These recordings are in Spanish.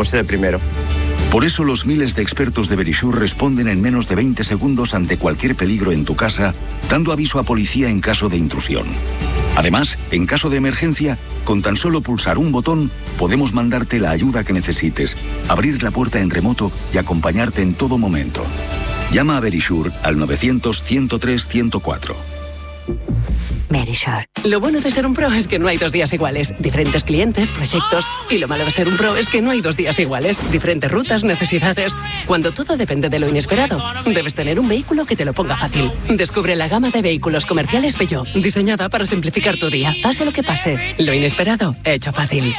como ser el primero. Por eso los miles de expertos de Verisure responden en menos de 20 segundos ante cualquier peligro en tu casa, dando aviso a policía en caso de intrusión. Además, en caso de emergencia, con tan solo pulsar un botón, podemos mandarte la ayuda que necesites, abrir la puerta en remoto y acompañarte en todo momento. Llama a Verisure al 900-103-104. Verisure. Lo bueno de ser un pro es que no hay 2 días iguales. Diferentes clientes, proyectos. Y lo malo de ser un pro es que no hay 2 días iguales. Diferentes rutas, necesidades. Cuando todo depende de lo inesperado, debes tener un vehículo que te lo ponga fácil. Descubre la gama de vehículos comerciales Peugeot, diseñada para simplificar tu día. Pase lo que pase, lo inesperado, hecho fácil.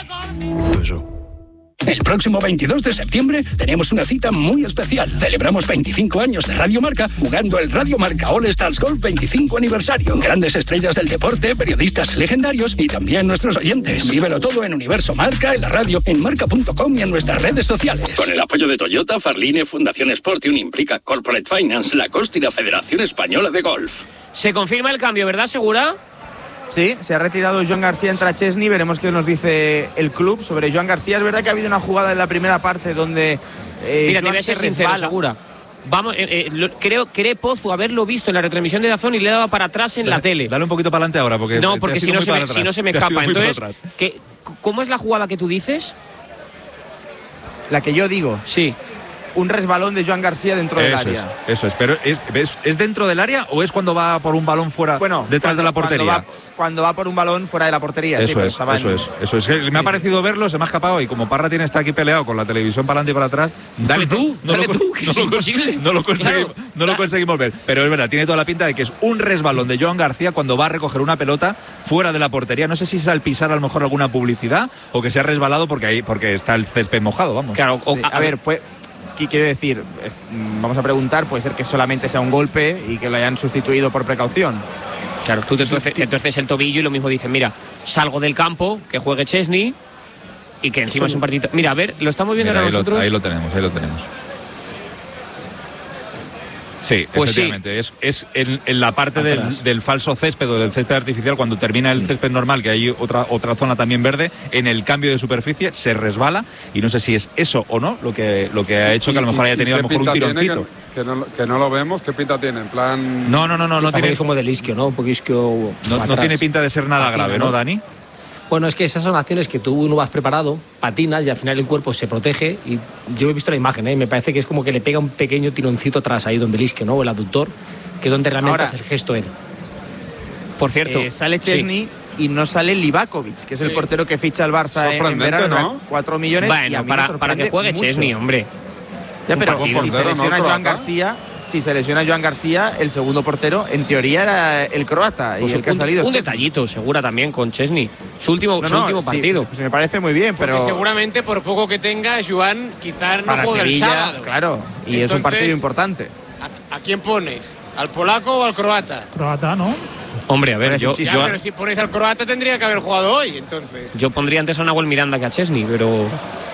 El próximo 22 de septiembre tenemos una cita muy especial. Celebramos 25 años de Radio Marca jugando el Radio Marca All Stars Golf 25 aniversario. Grandes estrellas del deporte, periodistas legendarios y también nuestros oyentes. Vívelo todo en Universo Marca, en la radio, en marca.com y en nuestras redes sociales. Con el apoyo de Toyota, Farline, Fundación Sport y Unimplica Corporate Finance, Lacoste y la Federación Española de Golf. Se confirma el cambio, ¿verdad, Segura? Sí, se ha retirado Joan García, entra Chesney, veremos qué nos dice el club sobre Joan García. Es verdad que ha habido una jugada en la primera parte donde mira, te voy a ser sincero, Segura. Vamos, creo Pozu haberlo visto en la retransmisión de Dazón y le daba para atrás en la tele. Dale un poquito para adelante ahora, porque no, porque si no se me escapa. Entonces, ¿cómo es la jugada que tú dices? La que yo digo. Sí. Un resbalón de Joan García dentro del área. Eso es, pero ¿es dentro del área o es cuando va por un balón fuera, detrás de la portería? Cuando va por un balón fuera de la portería. Eso es. Me ha parecido verlo, se me ha escapado y como Parra está aquí peleado con la televisión para adelante y para atrás. Dale tú, que es imposible. No lo conseguimos ver. Pero es verdad, tiene toda la pinta de que es un resbalón de Joan García cuando va a recoger una pelota fuera de la portería. No sé si es al pisar a lo mejor alguna publicidad o que se ha resbalado porque está el césped mojado, vamos. Claro, a ver, pues. ¿Qué quiero decir? Vamos a preguntar, puede ser que solamente sea un golpe y que lo hayan sustituido por precaución. Claro, tú te tuerces el tobillo y lo mismo dices, mira, salgo del campo, que juegue Chesney y que encima es un partido. Mira, a ver, lo estamos viendo ahora nosotros. Ahí lo tenemos. Sí, pues efectivamente, sí. Es en la parte del falso césped o del césped artificial, cuando termina el césped normal, que hay otra zona también verde, en el cambio de superficie se resbala y no sé si es eso o no lo que ha hecho que a lo mejor haya tenido a lo mejor un tironcito. Que no lo vemos, ¿qué pinta tiene? En plan... No tiene como del isquio, ¿no? Un poco isquio. No tiene pinta de ser nada grave, ¿no, Dani? Bueno, es que esas son acciones que tú no vas preparado, patinas y al final el cuerpo se protege. Y yo he visto la imagen, me parece que es como que le pega un pequeño tironcito atrás ahí donde el isquio, ¿no? O el aductor, que es donde realmente hace el gesto él. Por cierto, sale Chesney y no sale Livakovic, que es el portero que ficha el Barça en verano, ¿no? 4 millones. Bueno, y a mí para que juegue mucho. Chesney, hombre. Ya, pero si se lesiona Joan García... Si se lesiona Joan García, el segundo portero, en teoría era el croata. Pues y el que ha salido un detallito, Segura, también con Chesney. Su último partido. Pues me parece muy bien, pero... Porque seguramente, por poco que tenga, Joan quizás no juegue el sábado. Claro, y entonces, es un partido importante. ¿A quién pones? ¿Al polaco o al croata? Croata, ¿no? Hombre, a ver, pero si pones al croata tendría que haber jugado hoy, entonces. Yo pondría antes a Nahuel Miranda que a Chesney, pero...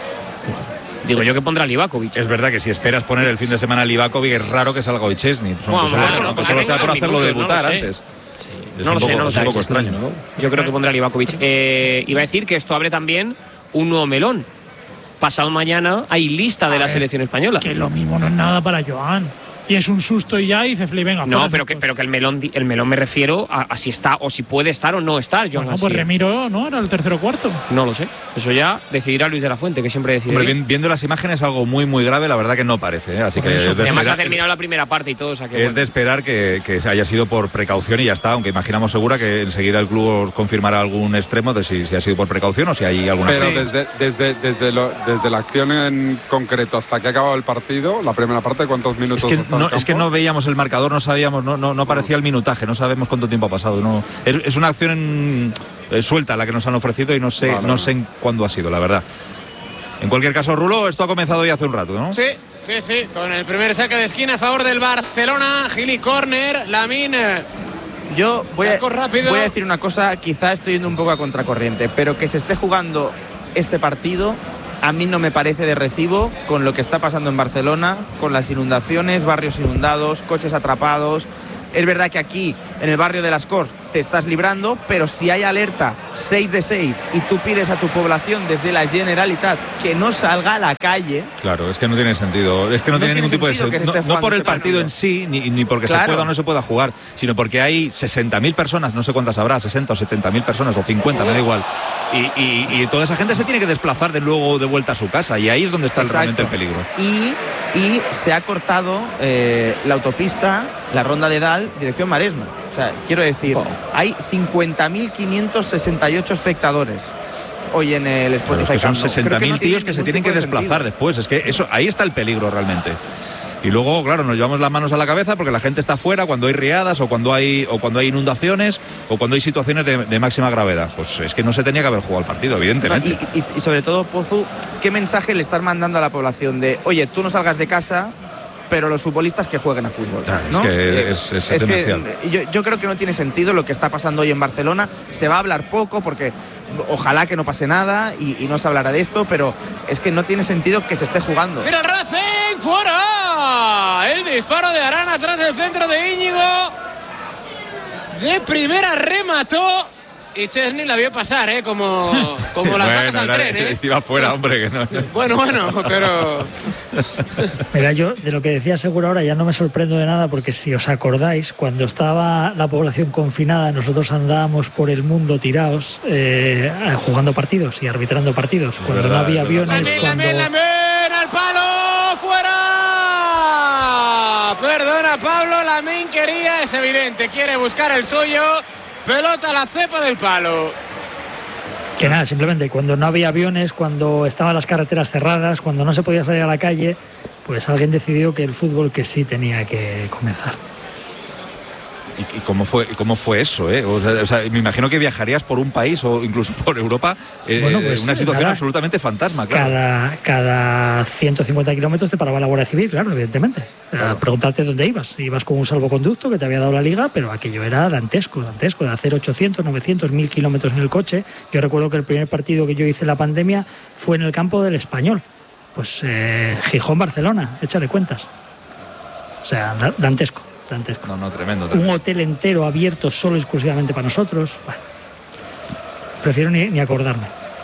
Digo yo que pondrá a Livakovic. Es verdad que si esperas poner el fin de semana a Livakovic es raro que salga hoy Chesney. Solo sea por hacerlo debutar antes. Sí. No lo sé. Es un poco extraño, ¿no? Yo creo que pondrá a Livakovic. Iba a decir que esto abre también un nuevo melón. Pasado mañana hay lista de la selección española. Que lo mismo no es nada para Joan. Y es un susto y ya y dice Fli, venga. No, pero que el melón me refiero a si está o si puede estar o no estar. Bueno, pues Remiro, ¿no? Era el tercero o cuarto. No lo sé. Eso ya decidirá Luis de la Fuente, que siempre decide. Hombre, viendo las imágenes, algo muy, muy grave, la verdad que no parece, ¿eh? Así que además ha terminado la primera parte y todo. O sea que es de esperar que haya sido por precaución y ya está, aunque imaginamos segura que enseguida el club os confirmará algún extremo de si ha sido por precaución o si hay alguna. Pero desde la acción en concreto hasta que ha acabado el partido, la primera parte, ¿cuántos minutos? Es que no veíamos el marcador, no sabíamos, no aparecía el minutaje, no sabemos cuánto tiempo ha pasado. No, es una acción suelta la que nos han ofrecido y no sé en cuándo ha sido, la verdad. En cualquier caso, Rulo, esto ha comenzado ya hace un rato, ¿no? Sí, con el primer saque de esquina a favor del Barcelona, Gili Corner, Lamine. Yo voy a decir una cosa, quizá estoy yendo un poco a contracorriente, pero que se esté jugando este partido a mí no me parece de recibo con lo que está pasando en Barcelona, con las inundaciones, barrios inundados, coches atrapados. Es verdad que aquí, en el barrio de Las Corts, te estás librando, pero si hay alerta 6 de 6 y tú pides a tu población desde la Generalitat que no salga a la calle... Claro, es que no tiene sentido. Es que no tiene ningún tipo de sentido. No por el partido en sí, ni porque se pueda o no se pueda jugar, sino porque hay 60.000 personas, no sé cuántas habrá, 60 o 70.000 personas o 50, me da igual. Y toda esa gente se tiene que desplazar de luego de vuelta a su casa, y ahí es donde está realmente el peligro. Y se ha cortado la autopista, la ronda de Dal, dirección Maresma. O sea, quiero decir, hay 50.568 espectadores hoy en el Spotify. Claro, es que son 60.000 tíos que se tienen que desplazar después. Es que eso, ahí está el peligro realmente. Y luego, claro, nos llevamos las manos a la cabeza porque la gente está fuera cuando hay riadas o cuando hay inundaciones o cuando hay situaciones de máxima gravedad. Pues es que no se tenía que haber jugado el partido, evidentemente. Y sobre todo, Pozu, ¿qué mensaje le estás mandando a la población de, oye, tú no salgas de casa, pero los futbolistas que jueguen a fútbol? ¿No? Es que yo creo que no tiene sentido lo que está pasando hoy en Barcelona. Se va a hablar poco porque ojalá que no pase nada y no se hablará de esto, pero es que no tiene sentido que se esté jugando. ¡Mira el Racing! ¡Fuera! El disparo de Arana atrás del centro de Íñigo. De primera remató. Y Chesney la vio pasar, como las vacas al tren, Iba fuera, hombre, que no. Bueno, pero... Mira, yo de lo que decía Seguro ahora ya no me sorprendo de nada, porque si os acordáis, cuando estaba la población confinada, nosotros andábamos por el mundo tirados, jugando partidos y arbitrando partidos. Cuando no había aviones... Lamine, al palo, fuera. Perdona, Pablo, Lamine quería, es evidente, quiere buscar el suyo. Pelota a la cepa del palo. Que nada, simplemente cuando no había aviones, cuando estaban las carreteras cerradas, cuando no se podía salir a la calle, pues alguien decidió que el fútbol que sí tenía que comenzar. ¿Y cómo fue eso? O sea, me imagino que viajarías por un país o incluso por Europa, pues, una situación absolutamente fantasma, claro. Cada 150 kilómetros te paraba la Guardia Civil, claro, evidentemente. Claro. A preguntarte dónde ibas. Ibas con un salvoconducto que te había dado la Liga, pero aquello era dantesco, de hacer 800, 900, 1000 kilómetros en el coche. Yo recuerdo que el primer partido que yo hice en la pandemia fue en el campo del Español. Pues Gijón-Barcelona, échale cuentas. O sea, dantesco. No, tremendo. Un hotel entero abierto solo exclusivamente para nosotros. Bueno, prefiero ni acordarme.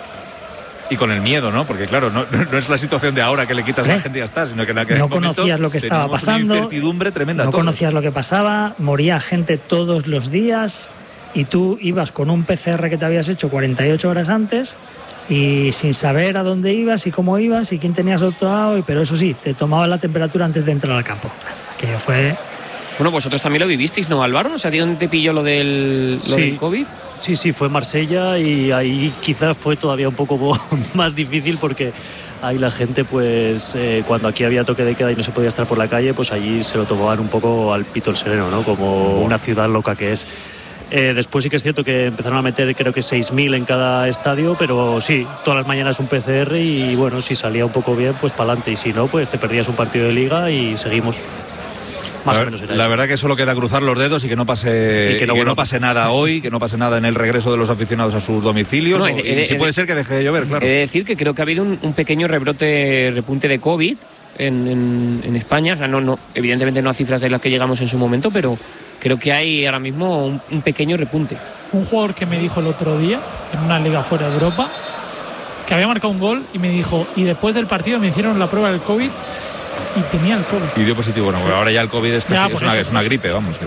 Y con el miedo, ¿no? Porque claro, no es la situación de ahora que le quitas a la gente y ya está, sino que en aquel momento conocías lo que estaba pasando, una incertidumbre tremenda. No conocías lo que pasaba, moría gente todos los días y tú ibas con un PCR que te habías hecho 48 horas antes y sin saber a dónde ibas y cómo ibas y quién tenías a otro lado, pero eso sí, te tomaban la temperatura antes de entrar al campo. Aquello fue... Bueno, vosotros también lo vivisteis, ¿no, Álvaro? ¿No sé dónde te pilló lo del COVID? Sí, fue Marsella y ahí quizás fue todavía un poco más difícil porque ahí la gente, pues cuando aquí había toque de queda y no se podía estar por la calle, pues allí se lo tomaban un poco al pito el sereno, ¿no? Como una ciudad loca que es. Después sí que es cierto que empezaron a meter creo que 6.000 en cada estadio, pero sí, todas las mañanas un PCR y bueno, si salía un poco bien, pues para adelante, y si no, pues te perdías un partido de liga y seguimos. Más o menos era la verdad que solo queda cruzar los dedos y que no pase no pase nada hoy, que no pase nada en el regreso de los aficionados a sus domicilios. Y si puede ser que deje de llover, claro. He de decir que creo que ha habido un pequeño repunte de COVID en España. O sea, no, evidentemente no a cifras de las que llegamos en su momento, pero creo que hay ahora mismo un pequeño repunte. Un jugador que me dijo el otro día, en una liga fuera de Europa, que había marcado un gol y me dijo, y después del partido me hicieron la prueba del COVID y tenía el COVID. Y dio positivo. Bueno, ahora ya el COVID es una gripe, vamos.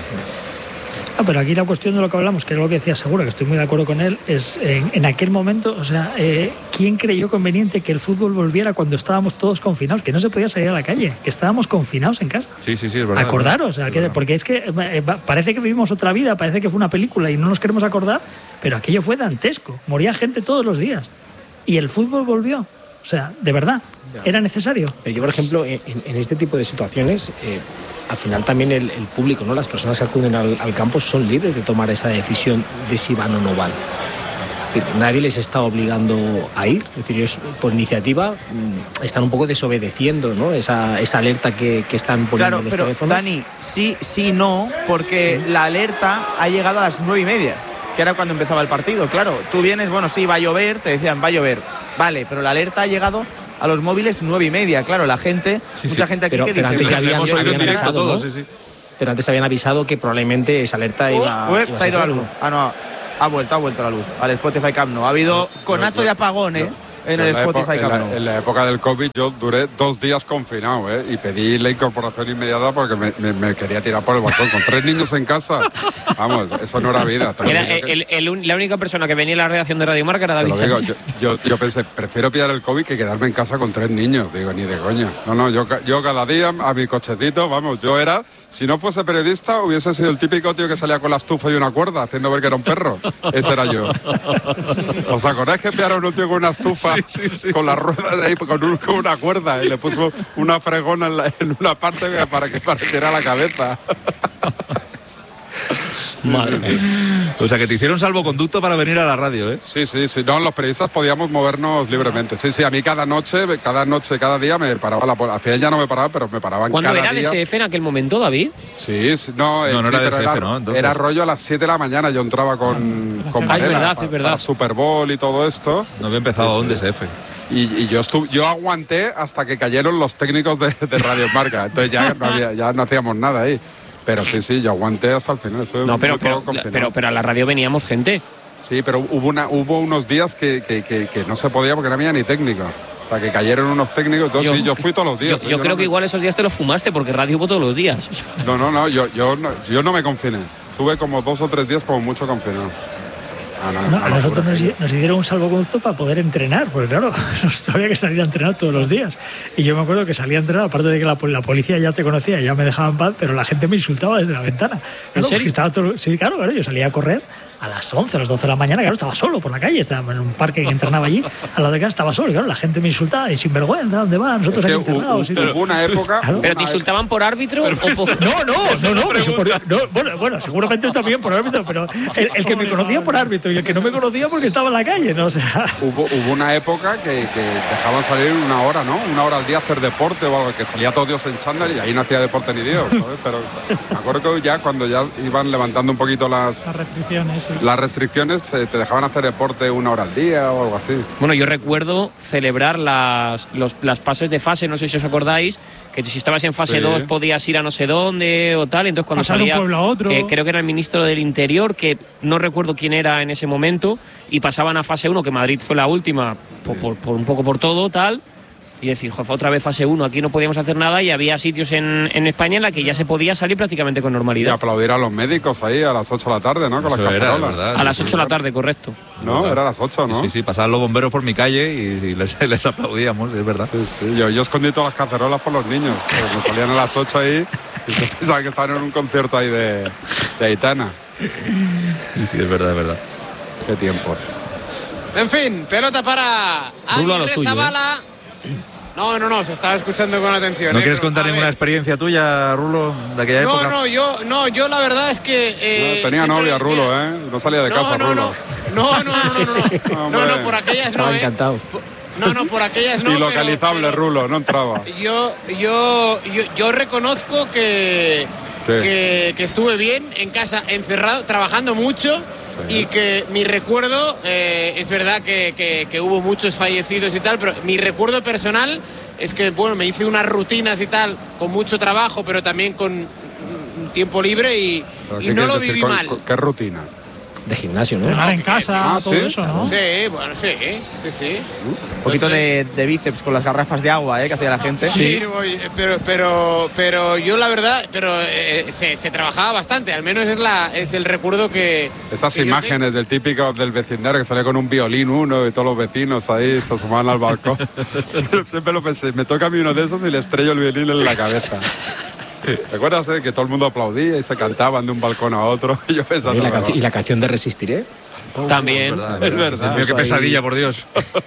Pero aquí la cuestión de lo que hablamos, que es lo que decía Segura, que estoy muy de acuerdo con él, es en aquel momento, o sea, ¿quién creyó conveniente que el fútbol volviera cuando estábamos todos confinados? Que no se podía salir a la calle, que estábamos confinados en casa. Sí, es verdad. Acordaros, porque es que parece que vivimos otra vida, parece que fue una película y no nos queremos acordar, pero aquello fue dantesco, moría gente todos los días. Y el fútbol volvió, o sea, de verdad. ¿Era necesario? Pero yo, por ejemplo, en este tipo de situaciones, al final también el público, ¿no? Las personas que acuden al campo son libres de tomar esa decisión de si van o no van. Es decir, nadie les está obligando a ir. Es decir, ellos por iniciativa están un poco desobedeciendo, ¿no? Esa alerta que están poniendo en los teléfonos. Dani, sí, no, porque la alerta ha llegado a las 9:30, que era cuando empezaba el partido. Claro, tú vienes, bueno, sí, va a llover, te decían, va a llover. Vale, pero la alerta ha llegado a los móviles 9:30, claro, la gente, mucha gente aquí que dice... Pero antes ya habían avisado, ¿no? pero antes habían avisado que probablemente esa alerta iba se ha ido la luz. No, ha vuelto la luz al Spotify Camp Nou. Ha habido conato de apagón, en el Spotify Camp Nou. En la época del COVID yo duré 2 días confinado, y pedí la incorporación inmediata porque me quería tirar por el balcón con 3 niños en casa. Vamos, eso no era vida. La única persona que venía a la redacción de Radio Marca era David Sánchez. Yo pensé, prefiero pillar el COVID que quedarme en casa con 3 niños. Digo, ni de coña. No, yo cada día a mi cochecito, vamos, yo era... Si no fuese periodista, hubiese sido el típico tío que salía con la estufa y una cuerda, haciendo ver que era un perro. Ese era yo. ¿Os acordáis que pillaron un tío con una estufa, con las ruedas de ahí, con una cuerda, y le puso una fregona en una parte para que pareciera la cabeza? Madre mía. O sea, que te hicieron salvoconducto para venir a la radio, ¿eh? Sí. No, los periodistas podíamos movernos libremente. Sí, a mí cada día me paraba al final ya no me paraba, pero me paraban cada día. ¿Cuándo era DSF en aquel momento, David? Sí, no era DSF, ¿no? Entonces... Era rollo a las 7 de la mañana, yo entraba con Varela, es verdad. Para Super Bowl y todo esto. No había empezado un DSF. Y yo aguanté hasta que cayeron los técnicos de Radio Marca. Entonces ya no hacíamos nada ahí. Pero sí, yo aguanté hasta el final. Pero a la radio veníamos gente. Sí, pero hubo unos días que no se podía porque no había ni técnico. O sea, que cayeron unos técnicos. Yo fui todos los días. Yo creo que igual esos días te los fumaste porque radio hubo todos los días. No, yo no me confiné. Estuve como 2 o 3 días como mucho confinado. A nosotros nos hicieron un salvoconducto para poder entrenar, porque claro, había que salir a entrenar todos los días. Y yo me acuerdo que salía a entrenar, aparte de que la policía ya te conocía, ya me dejaba en paz, pero la gente me insultaba desde la ventana. ¿En serio? Sí, claro, yo salía a correr a las 11, a las 12 de la mañana, claro, estaba solo por la calle, estaba en un parque que entrenaba allí, al lado de casa estaba solo, y claro, la gente me insultaba, y sinvergüenza, ¿dónde va? Nosotros aquí encerrados. Hubo una época... Claro. ¿Pero te insultaban por árbitro? Bueno, seguramente también por árbitro, pero el que me conocía por árbitro y el que no me conocía porque estaba en la calle, ¿no? O sea... Hubo una época que dejaban salir 1 hora, ¿no? 1 hora al día a hacer deporte o algo, que salía todo Dios en chándal y ahí no hacía deporte ni Dios, ¿sabes? Pero me acuerdo que ya cuando ya iban levantando un poquito las restricciones, las restricciones, te dejaban hacer deporte 1 hora al día o algo así. Bueno, yo recuerdo celebrar las pases de fase, no sé si os acordáis, que si estabas en fase 2 podías ir a no sé dónde o tal, entonces cuando pasar salía, un pueblo a otro. Creo que era el ministro del Interior, que no recuerdo quién era en ese momento, y pasaban a fase 1, que Madrid fue la última, por un poco por todo, tal, y decir, joder, otra vez fase 1, aquí no podíamos hacer nada, y había sitios en España en la que ya se podía salir prácticamente con normalidad. Y aplaudir a los médicos ahí a las 8 de la tarde, ¿no? Con las cacerolas. A las 8 de la tarde, correcto. No, era a las 8, ¿no? Sí, pasaban los bomberos por mi calle y les aplaudíamos, es verdad. Sí. Yo escondí todas las cacerolas por los niños. Me salían a las 8 ahí y yo pensaba que estaban en un concierto ahí de Aitana. Sí, es verdad. Qué tiempos. En fin, pelota para Aguirre Zabala. No, se estaba escuchando con atención. ¿No quieres contar ninguna experiencia tuya, Rulo, de aquella época? Yo la verdad es que... tenía novia, Rulo, No salía de casa, Rulo. No, por aquellas estaba no, encantado. No, por aquellas no. Ilocalizable, Rulo, no entraba. Yo reconozco que estuve bien en casa, encerrado, trabajando mucho. Y que mi recuerdo, es verdad que hubo muchos fallecidos y tal, pero mi recuerdo personal es que, bueno, me hice unas rutinas y tal, con mucho trabajo, pero también con tiempo libre y no lo viví mal. ¿Qué rutinas? De gimnasio, ¿no? Entrenar en casa, todo eso, ¿no? Sí, bueno, sí. Un poquito de bíceps con las garrafas de agua, que hacía la gente. Sí, pero yo la verdad, se trabajaba bastante, al menos es el recuerdo que... Esas imágenes del típico del vecindario que salía con un violín uno y todos los vecinos ahí se asomaban al balcón. Siempre lo pensé, me toca a mí uno de esos y le estrello el violín en la cabeza. ¿Te acuerdas que todo el mundo aplaudía y se cantaban de un balcón a otro? Y yo pensaba, ¿Y la canción de Resistiré? También. Es verdad. Qué pesadilla, por Dios.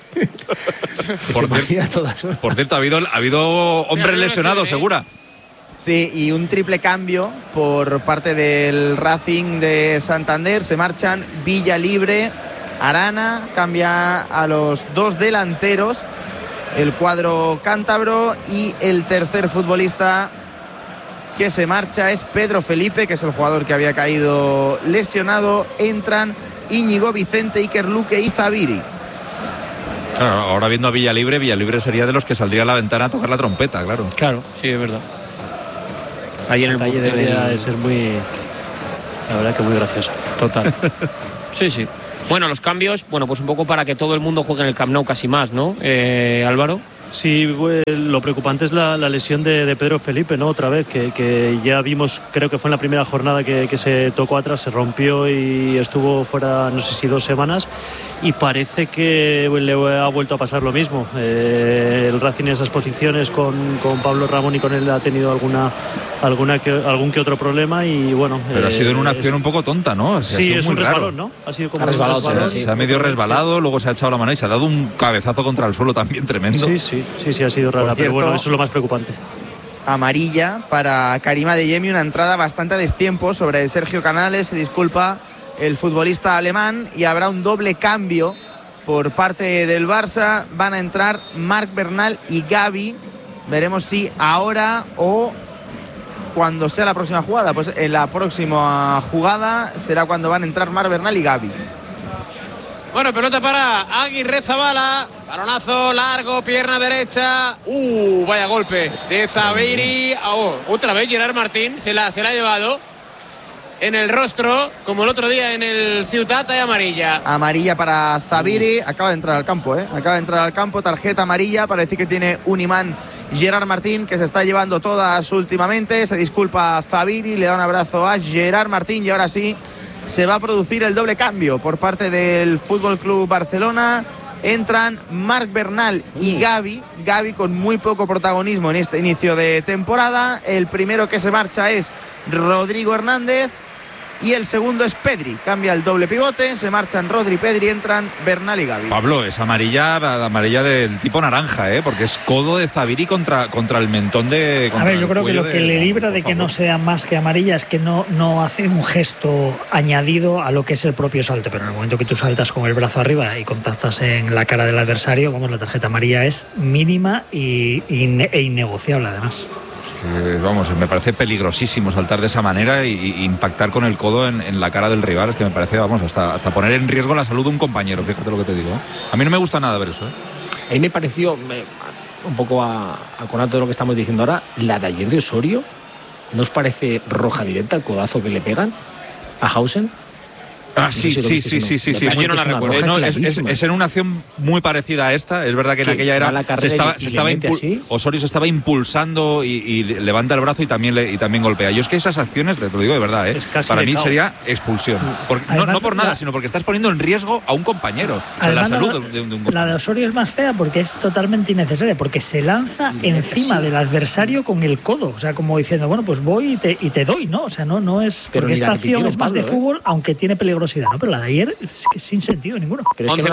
Por cierto, ha habido hombres lesionados, segura. Sí, y un triple cambio por parte del Racing de Santander. Se marchan Villalibre, Arana, cambia a los 2 delanteros, el cuadro cántabro, y el tercer futbolista que se marcha es Pedro Felipe, que es el jugador que había caído lesionado. Entran Íñigo Vicente, Iker Luque y Zaviri. Claro, ahora viendo a Villalibre sería de los que saldría a la ventana a tocar la trompeta, claro. Claro, sí, es verdad. Ahí en el calle debería de ser muy, la verdad que muy graciosa. Total. Sí. Bueno, los cambios, pues un poco para que todo el mundo juegue en el Camp Nou casi más, ¿no? Álvaro. Sí, pues, lo preocupante es la lesión de Pedro Felipe, ¿no? Otra vez, que ya vimos, creo que fue en la primera jornada que se tocó atrás, se rompió y estuvo fuera, no sé si 2 semanas, y parece que le ha vuelto a pasar lo mismo. El Racing en esas posiciones con Pablo Ramón y con él ha tenido algún que otro problema y bueno. Pero ha sido en una acción un poco tonta, ¿no? Sí, es un resbalón, ¿no? Ha sido como un resbalón. Se ha medio resbalado, luego se ha echado la mano y se ha dado un cabezazo contra el suelo también tremendo. Sí, ha sido rara, pero bueno, eso es lo más preocupante. Amarilla para Karim Adeyemi, una entrada bastante a destiempo sobre Sergio Canales, se disculpa el futbolista alemán y habrá un doble cambio por parte del Barça. Van a entrar Marc Bernal y Gavi, veremos si ahora o cuando sea la próxima jugada. Pues en la próxima jugada será cuando van a entrar Marc Bernal y Gavi. Bueno, pelota para Aguirre Zabala. Balonazo largo, pierna derecha. Vaya golpe de Zabiri. Otra vez Gerard Martín se la ha llevado en el rostro, como el otro día en el Ciutat, hay amarilla. Amarilla para Zabiri. Acaba de entrar al campo, Acaba de entrar al campo. Tarjeta amarilla. Parece que tiene un imán Gerard Martín, que se está llevando todas últimamente. Se disculpa Zabiri, le da un abrazo a Gerard Martín y ahora sí se va a producir el doble cambio por parte del Fútbol Club Barcelona. Entran Marc Bernal y Gavi con muy poco protagonismo en este inicio de temporada. El primero que se marcha es Rodrigo Hernández y el segundo es Pedri. Cambia el doble pivote, se marchan Rodri y Pedri, entran Bernal y Gavi. Pablo, es amarilla del tipo naranja, porque es codo de Zabiri contra el mentón de... A ver, yo creo que lo que le libra de que no sea más que amarilla es que no hace un gesto añadido a lo que es el propio salte, pero en el momento que tú saltas con el brazo arriba y contactas en la cara del adversario, vamos, la tarjeta amarilla es mínima e innegociable además. Vamos, me parece peligrosísimo saltar de esa manera e impactar con el codo en la cara del rival, que me parece, vamos, hasta poner en riesgo la salud de un compañero, fíjate lo que te digo. A mí no me gusta nada ver eso. A mí me pareció, un poco a conato de lo que estamos diciendo ahora, la de ayer de Osorio, ¿no os parece roja directa el codazo que le pegan a Hausen? Sí. Yo no la recuerdo. Es en una acción muy parecida a esta. Es verdad que en aquella era Osorio se estaba impulsando y levanta el brazo y también golpea. Yo es que esas acciones, te lo digo de verdad, para mí sería expulsión. Además, no por nada, sino porque estás poniendo en riesgo a un compañero, a la salud de un compañero. La de Osorio es más fea porque es totalmente innecesaria, porque se lanza encima del adversario con el codo, o sea, como diciendo, bueno, pues voy y te doy, ¿no? O sea, no es, porque esta acción es más de fútbol, aunque tiene peligrosidad, ¿no? Pero la de ayer es que sin sentido ninguno. Pero es que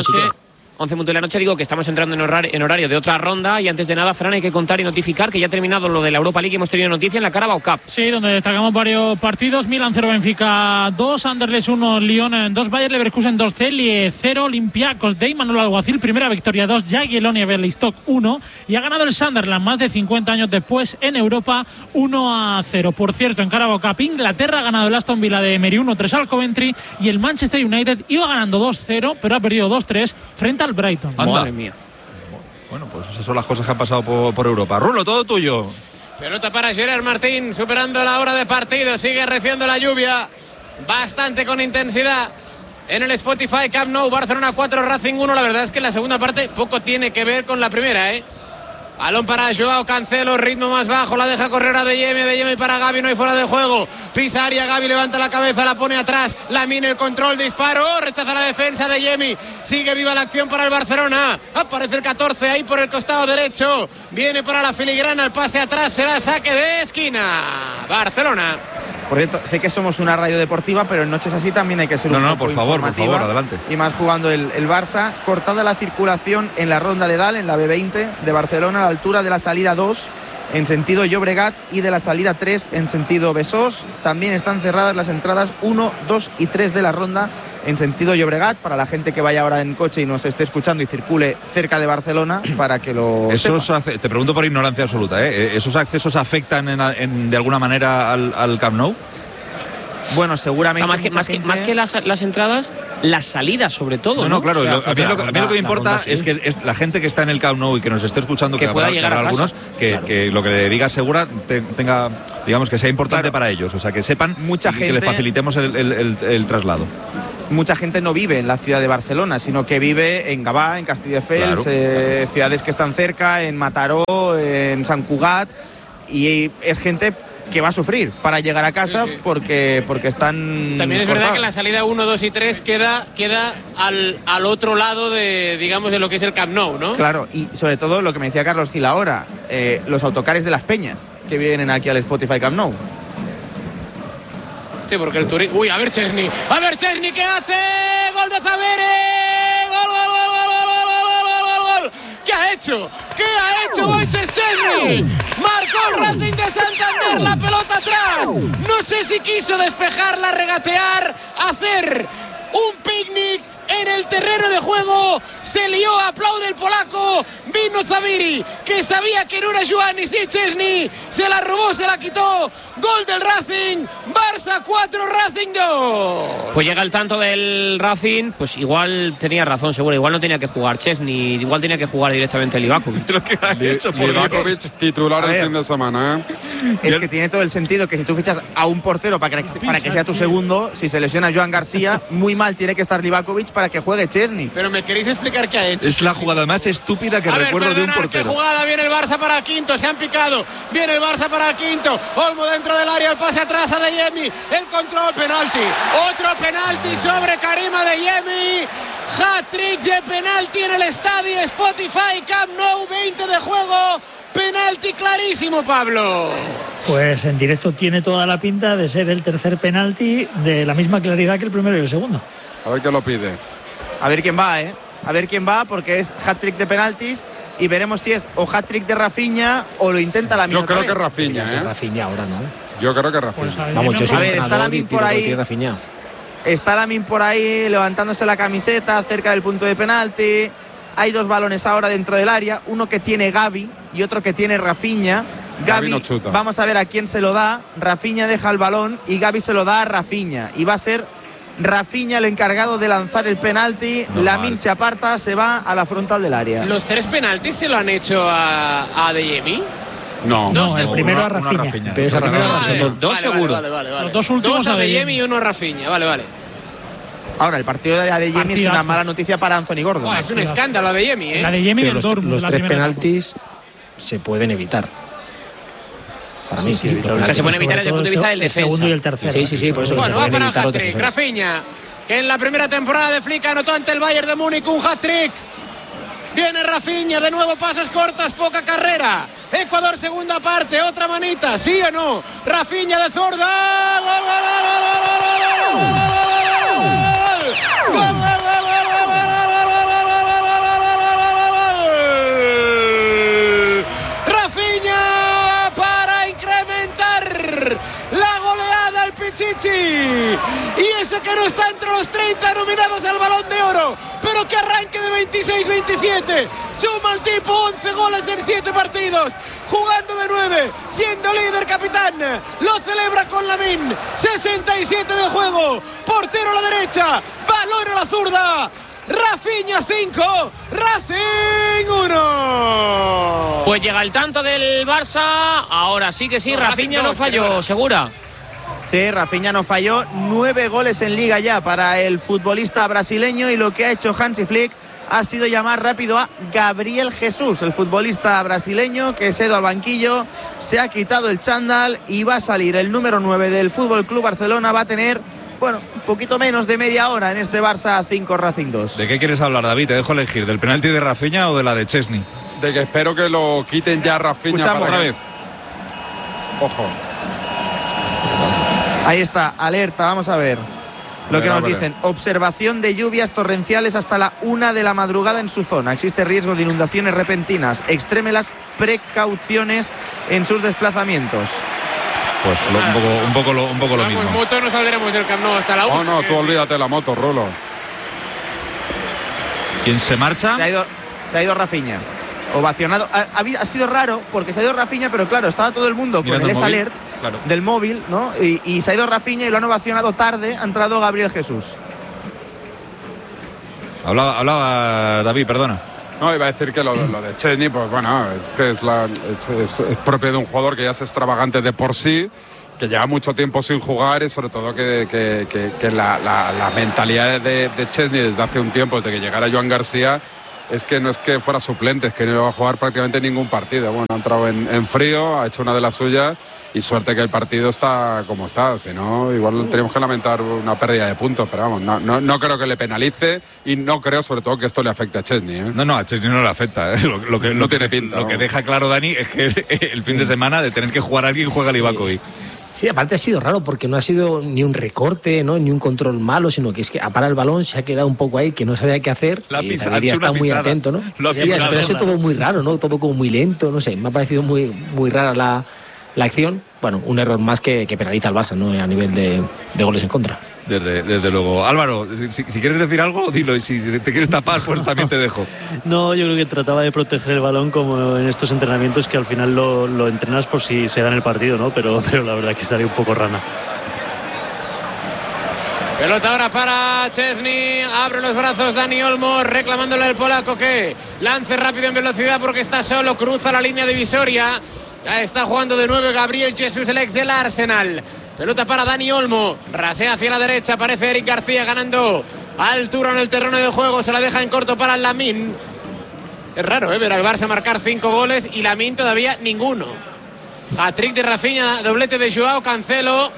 11 puntos de la noche, digo que estamos entrando en horario de otra ronda y antes de nada, Fran, hay que contar y notificar que ya ha terminado lo de la Europa League y hemos tenido noticia en la Carabao Cup. Sí, donde destacamos varios partidos. Milan 0, Benfica 2, Anderlecht 1, Lyon 2, Bayer Leverkusen 2, Celje 0, Olympiacos de Imanol Alguacil, primera victoria 2, Jagiellonia Białystok 1 y ha ganado el Sunderland más de 50 años después en Europa 1-0. Por cierto, en Carabao Cup, Inglaterra ha ganado el Aston Villa de Emery 1-3 al Coventry y el Manchester United iba ganando 2-0, pero ha perdido 2-3 frente al Brighton. Madre mía. Bueno, pues esas son las cosas que han pasado por Europa. Rulo, todo tuyo. Pelota para Gerard Martín, superando la hora de partido. Sigue arreciando la lluvia, bastante con intensidad. En el Spotify Camp Nou, Barcelona 4, Racing 1. La verdad es que la segunda parte poco tiene que ver con la primera, Balón para Joao Cancelo, ritmo más bajo, la deja correr a De Jemi para Gavi, no hay fuera de juego. Pisa área, Gavi levanta la cabeza, la pone atrás, Lamine el control, disparo, rechaza la defensa de Jemi. Sigue viva la acción para el Barcelona. Aparece el 14 ahí por el costado derecho. Viene para la filigrana, el pase atrás será saque de esquina. Barcelona. Por cierto, sé que somos una radio deportiva, pero en noches así también hay que ser por favor, adelante. Y más jugando el Barça. Cortada la circulación en la ronda de Dal, en la B20 de Barcelona, a la altura de la salida 2 en sentido Llobregat y de la salida 3 en sentido Besós. También están cerradas las entradas 1, 2 y 3 de la ronda en sentido Llobregat, para la gente que vaya ahora en coche y nos esté escuchando y circule cerca de Barcelona, para que lo sepa. Te pregunto por ignorancia absoluta, ¿esos accesos afectan de alguna manera al Camp Nou? Bueno, seguramente más que las entradas. las salidas sobre todo. No, claro, o sea, a mí lo que me importa es que es la gente que está en el Camp Nou y que nos esté escuchando, que pueda llegar a algunos, claro. que lo que le diga Segura tenga, digamos, que sea importante para ellos, o sea, que sepan que les facilitemos el traslado. Mucha gente no vive en la ciudad de Barcelona, sino que vive en Gavà, en Castelldefels, ciudades que están cerca, en Mataró, en Sant Cugat, y es gente que va a sufrir para llegar a casa porque están también es cortadas. verdad que la salida 1, 2 y 3 queda al otro lado de, digamos, de lo que es el Camp Nou, ¿no? Claro, y sobre todo lo que me decía Carlos Gil ahora, los autocares de Las Peñas que vienen aquí al Spotify Camp Nou. Sí, porque el turismo... Uy, a ver Chesney, ¿qué hace? ¡Gol de Zavere! ¡Gol! ¿Qué ha hecho? Wojciech Szczęsny? Marcó el Racing de Santander, la pelota atrás. No sé si quiso despejarla, regatear, hacer un picnic en el terreno de juego. Se lió, aplaude el polaco. Vino Zaviri, que sabía que no era Joan y sí Szczęsny. Se la robó, se la quitó. Gol del Racing. Barça 4, Racing 2. Pues llega el tanto del Racing, pues igual tenía razón, seguro. Igual no tenía que jugar Szczęsny, igual tenía que jugar directamente Livakovic. Livakovic titular el fin de semana, Es que tiene todo el sentido que si tú fichas a un portero para que sea tu segundo, si se lesiona Joan García, muy mal tiene que estar Livakovic para que juegue Szczęsny. Pero me queréis explicar qué ha hecho. Es la jugada más estúpida que recuerdo de un portero. Qué jugada, viene el Barça para Quinto, se han picado. Viene el Barça para Quinto. Olmo dentro del área, el pase atrás a Adeyemi. El control, penalti. Otro penalti sobre Karim Adeyemi. Hat-trick de penalti en el estadio Spotify Camp Nou, 20 de juego. Penalti clarísimo, Pablo. Pues en directo tiene toda la pinta de ser el tercer penalti de la misma claridad que el primero y el segundo. A ver qué lo pide. A ver quién va, A ver quién va, porque es hat-trick de penaltis y veremos si es o hat-trick de Rafinha o lo intenta la misma. Yo creo que Rafinha, Rafinha ahora, ¿no? Yo creo que Rafinha. Pues vamos, yo soy a ver, está Lamin por ahí. Está Lamin por ahí levantándose la camiseta cerca del punto de penalti. Hay dos balones ahora dentro del área, uno que tiene Gavi y otro que tiene Rafinha. Gavi no chuta. Vamos a ver a quién se lo da. Rafinha deja el balón y Gavi se lo da a Rafinha. Y va a ser Rafinha el encargado de lanzar el penalti. Lamin se aparta, se va a la frontal del área. ¿Los tres penaltis se lo han hecho a Adeyemi? No, el primero a Rafinha. Pero esa Rafinha dos seguro. Vale. Los dos últimos a Adeyemi y uno a Rafinha. Vale. Ahora, el partido de Adeyemi es una mala noticia para Anthony Gordon. Es un escándalo Adeyemi, La Adeyemi del Dortmund. Los tres penaltis se pueden evitar. Para mí sí. O sea, se pueden evitar desde el punto de vista del defensa. El segundo y el tercero. Sí, por eso. Bueno, va para un hat-trick. Rafinha, que en la primera temporada de Flick anotó ante el Bayern de Múnich un hat-trick. Viene Rafinha, de nuevo pasos cortos, poca carrera. Ecuador, segunda parte, otra manita, ¿sí o no? Rafinha de zurda. ¡Gol! Rafinha para incrementar la goleada al Pichichi. Y eso que no está entre los 30 nominados al Balón de Oro, pero que arranque de 26-27. Suma el tipo 11 goles en 7 partidos, jugando de 9, siendo líder capitán. Lo celebra con Lamin. 67 de juego, portero a la derecha, balón a la zurda. Rafinha 5, Racing 1. Pues llega el tanto del Barça. Ahora sí que sí, Rafinha no falló, ¿segura? Sí, Rafinha no falló. 9 goles en Liga ya para el futbolista brasileño, y lo que ha hecho Hansi Flick ha sido llamar rápido a Gabriel Jesús, el futbolista brasileño que se ha ido al banquillo, se ha quitado el chándal y va a salir el número 9 del Fútbol Club Barcelona. Va a tener, un poquito menos de media hora en este Barça 5 Racing 2. ¿De qué quieres hablar, David? Te dejo elegir, ¿del penalti de Rafinha o de la de Szczęsny? De que espero que lo quiten ya a Rafinha. Escuchamos otra vez. Ojo. Ahí está, alerta, vamos a ver lo que nos dicen. Observación de lluvias torrenciales hasta la 1 de la madrugada en su zona. Existe riesgo de inundaciones repentinas. Extreme las precauciones en sus desplazamientos. Pues un poco lo mismo. En moto no saldremos del Camp Nou hasta la 1. No, tú olvídate de la moto, Rulo. ¿Quién se marcha? Se ha ido Rafinha. Ovacionado. Ha sido raro porque se ha ido Rafinha, pero claro, estaba todo el mundo con el S-Alert del móvil, ¿no? Y se ha ido Rafinha y lo han ovacionado tarde. Ha entrado Gabriel Jesús. Hablaba David, perdona. No, iba a decir que lo de Szczęsny, pues bueno, es que es propio de un jugador que ya es extravagante de por sí, que lleva mucho tiempo sin jugar y sobre todo que la mentalidad de Szczęsny desde hace un tiempo, desde que llegara Joan García, es que no es que fuera suplente, es que no iba a jugar prácticamente ningún partido. Bueno, ha entrado en frío, ha hecho una de las suyas y suerte que el partido está como está, si no igual tenemos que lamentar una pérdida de puntos, pero vamos, no creo que le penalice y no creo sobre todo que esto le afecte a Szczęsny, ¿eh? No, a Szczęsny no le afecta, ¿eh? Lo que no tiene pinta. Lo que deja claro Dani es que el fin de semana de tener que jugar a alguien juega Livakovic. Sí, aparte ha sido raro porque no ha sido ni un recorte, ¿no? Ni un control malo, sino que es que a parar el balón se ha quedado un poco ahí, que no sabía qué hacer. Y debería estar muy atento, ¿no? Sí, pero ha sido todo muy raro, ¿no? Todo como muy lento, no sé. Me ha parecido muy, muy rara la acción. Bueno, un error más que penaliza al Barça, ¿no? A nivel de goles en contra. Desde luego. Álvaro, si quieres decir algo, dilo. Y si te quieres tapar, pues también te dejo. No, yo creo que trataba de proteger el balón como en estos entrenamientos que al final lo entrenas por si se gana el partido, ¿no? Pero la verdad que salió un poco rana. Pelota ahora para Szczęsny, abre los brazos Dani Olmo, reclamándole al polaco que lance rápido en velocidad porque está solo, cruza la línea divisoria. Ya está jugando de 9 Gabriel Jesús, el ex del Arsenal. Pelota para Dani Olmo, rasea hacia la derecha, aparece Eric García ganando altura en el terreno de juego, se la deja en corto para Lamine. Es raro, ver al Barça marcar 5 goles y Lamine todavía ninguno. Hat-trick de Rafinha, doblete de Joao Cancelo.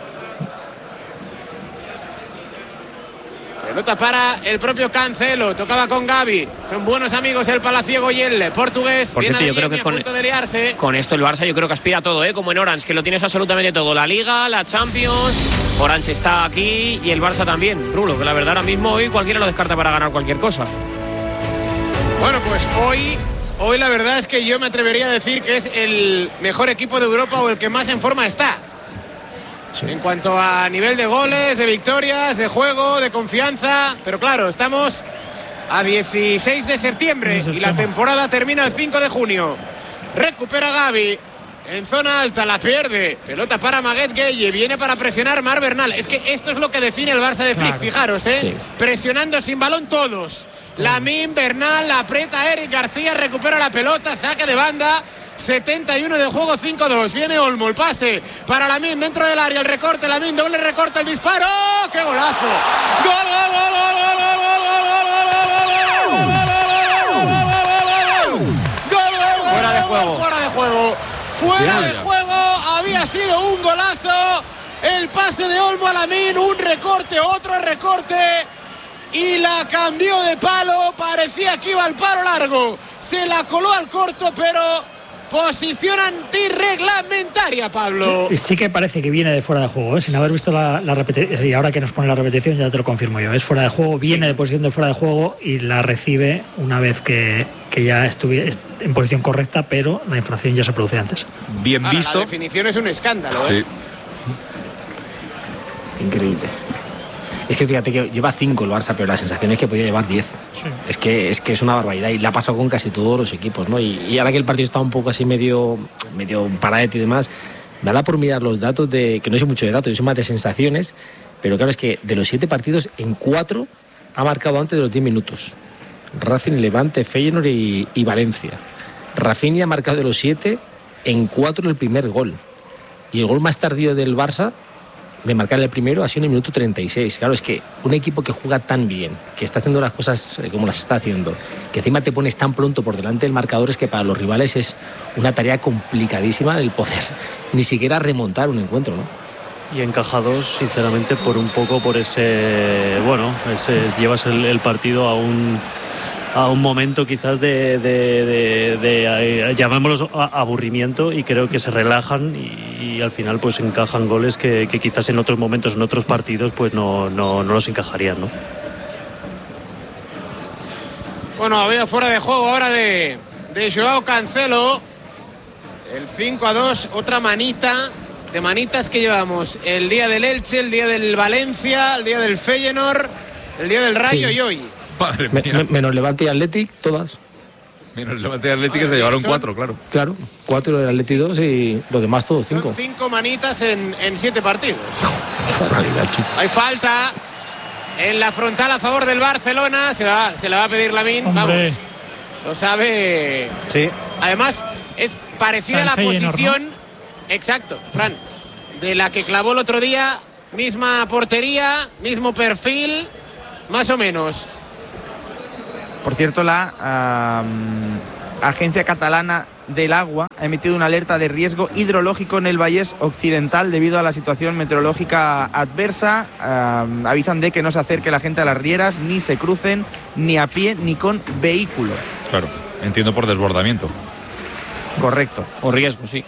Pelota para el propio Cancelo, tocaba con Gavi, son buenos amigos el palaciego y el portugués. Por cierto, yo creo que con esto el Barça yo creo que aspira a todo, como en Orange, que lo tienes absolutamente todo, la Liga, la Champions, Orange está aquí y el Barça también, Rulo, que la verdad ahora mismo hoy cualquiera lo descarta para ganar cualquier cosa. Bueno, pues hoy la verdad es que yo me atrevería a decir que es el mejor equipo de Europa o el que más en forma está. Sí. En cuanto a nivel de goles, de victorias, de juego, de confianza. Pero claro, estamos a 16 de septiembre y la temporada termina el 5 de junio. Recupera Gavi en zona alta, la pierde. Pelota para Maguette Gueye, viene para presionar Marc Bernal. Es que esto es lo que define el Barça de Flick, fijaros, sí. Presionando sin balón todos. Lamine, Bernal, aprieta Eric García, recupera la pelota, saca de banda. 71 de juego, 5-2. Viene Olmo, el pase para Lamine dentro del área, el recorte, Lamine, doble recorte, el disparo. ¡Qué golazo! ¡Gol, gol, gol, gol, gol, gol, gol! Fuera de juego. Fuera de juego, había sido un golazo. El pase de Olmo a Lamine, un recorte, otro recorte. Y la cambió de palo, parecía que iba al palo largo. Se la coló al corto, pero posición antirreglamentaria, Pablo. Sí que parece que viene de fuera de juego, sin haber visto la repetición. Y ahora que nos pone la repetición ya te lo confirmo yo. Es fuera de juego, viene de posición de fuera de juego y la recibe una vez que ya estuviera en posición correcta, pero la infracción ya se produce antes. Bien visto. La definición es un escándalo, Sí. Increíble. Es que fíjate que lleva 5 el Barça, pero la sensación es que podía llevar 10. Sí. Es que es una barbaridad y la ha pasado con casi todos los equipos, ¿no? Y ahora que el partido está un poco así medio paradete y demás, me da por mirar los datos que no sé mucho de datos, yo soy más de sensaciones, pero claro, es que de los 7 partidos, en 4 ha marcado antes de los 10 minutos. Racing, Levante, Feyenoord y Valencia. Rafinha ha marcado de los 7 en 4 el primer gol. Y el gol más tardío del Barça de marcar el primero ha sido en el minuto 36. Claro, es que un equipo que juega tan bien, que está haciendo las cosas como las está haciendo, que encima te pones tan pronto por delante del marcador, es que para los rivales es una tarea complicadísima el poder ni siquiera remontar un encuentro, ¿no? Y encajados, sinceramente, por ese, llevas el partido a un momento quizás de llamémoslo aburrimiento, y creo que se relajan y al final pues encajan goles que quizás en otros momentos, en otros partidos, pues no los encajarían, ¿no? Bueno, había fuera de juego ahora de Joao Cancelo. El 5-2, otra manita. De manitas que llevamos el día del Elche, el día del Valencia, el día del Feyenoord, el día del Rayo, sí. Y hoy. Madre mía. Menos Levante y Athletic, todas. Menos Levante y Athletic, que se llevaron 4, claro. Claro, 4 del Athletic 2 y los demás todos 5. Son 5 manitas en 7 partidos. Realidad, chico. Hay falta en la frontal a favor del Barcelona. Se la va a pedir Lamine. Vamos, lo sabe. Sí. Además, es parecida a la posición, ¿no? Exacto, Fran, de la que clavó el otro día. Misma portería, mismo perfil, más o menos. Por cierto, la Agencia Catalana del Agua ha emitido una alerta de riesgo hidrológico en el Vallès Occidental debido a la situación meteorológica adversa. Avisan de que no se acerque la gente a las rieras, ni se crucen, ni a pie, ni con vehículo. Claro, entiendo por desbordamiento. Correcto. O riesgo, sí.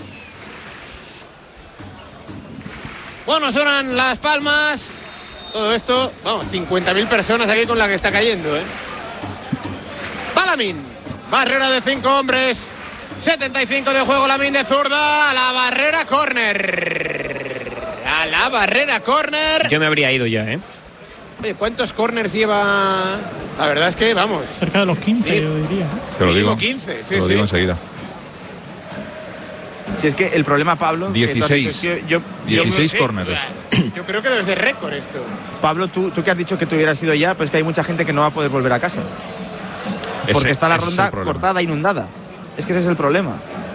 Bueno, suenan las palmas. Todo esto, vamos, 50.000 personas aquí con la que está cayendo, ¿eh? Lamine, barrera de 5 hombres. 75 de juego, Lamine de zurda. A la barrera, córner. A la barrera, córner. Yo me habría ido ya, ¿eh? Oye, ¿cuántos corners lleva? La verdad es que, vamos, cerca de los 15, yo diría. Te lo digo. 15, sí, te lo digo enseguida. Si es que el problema, Pablo... 16. 16 córneres. Yo creo que debe ser récord esto. Pablo, tú que has dicho que tú hubieras ido ya, pues que hay mucha gente que no va a poder volver a casa. Porque está la ronda cortada, inundada. Es que ese es el problema.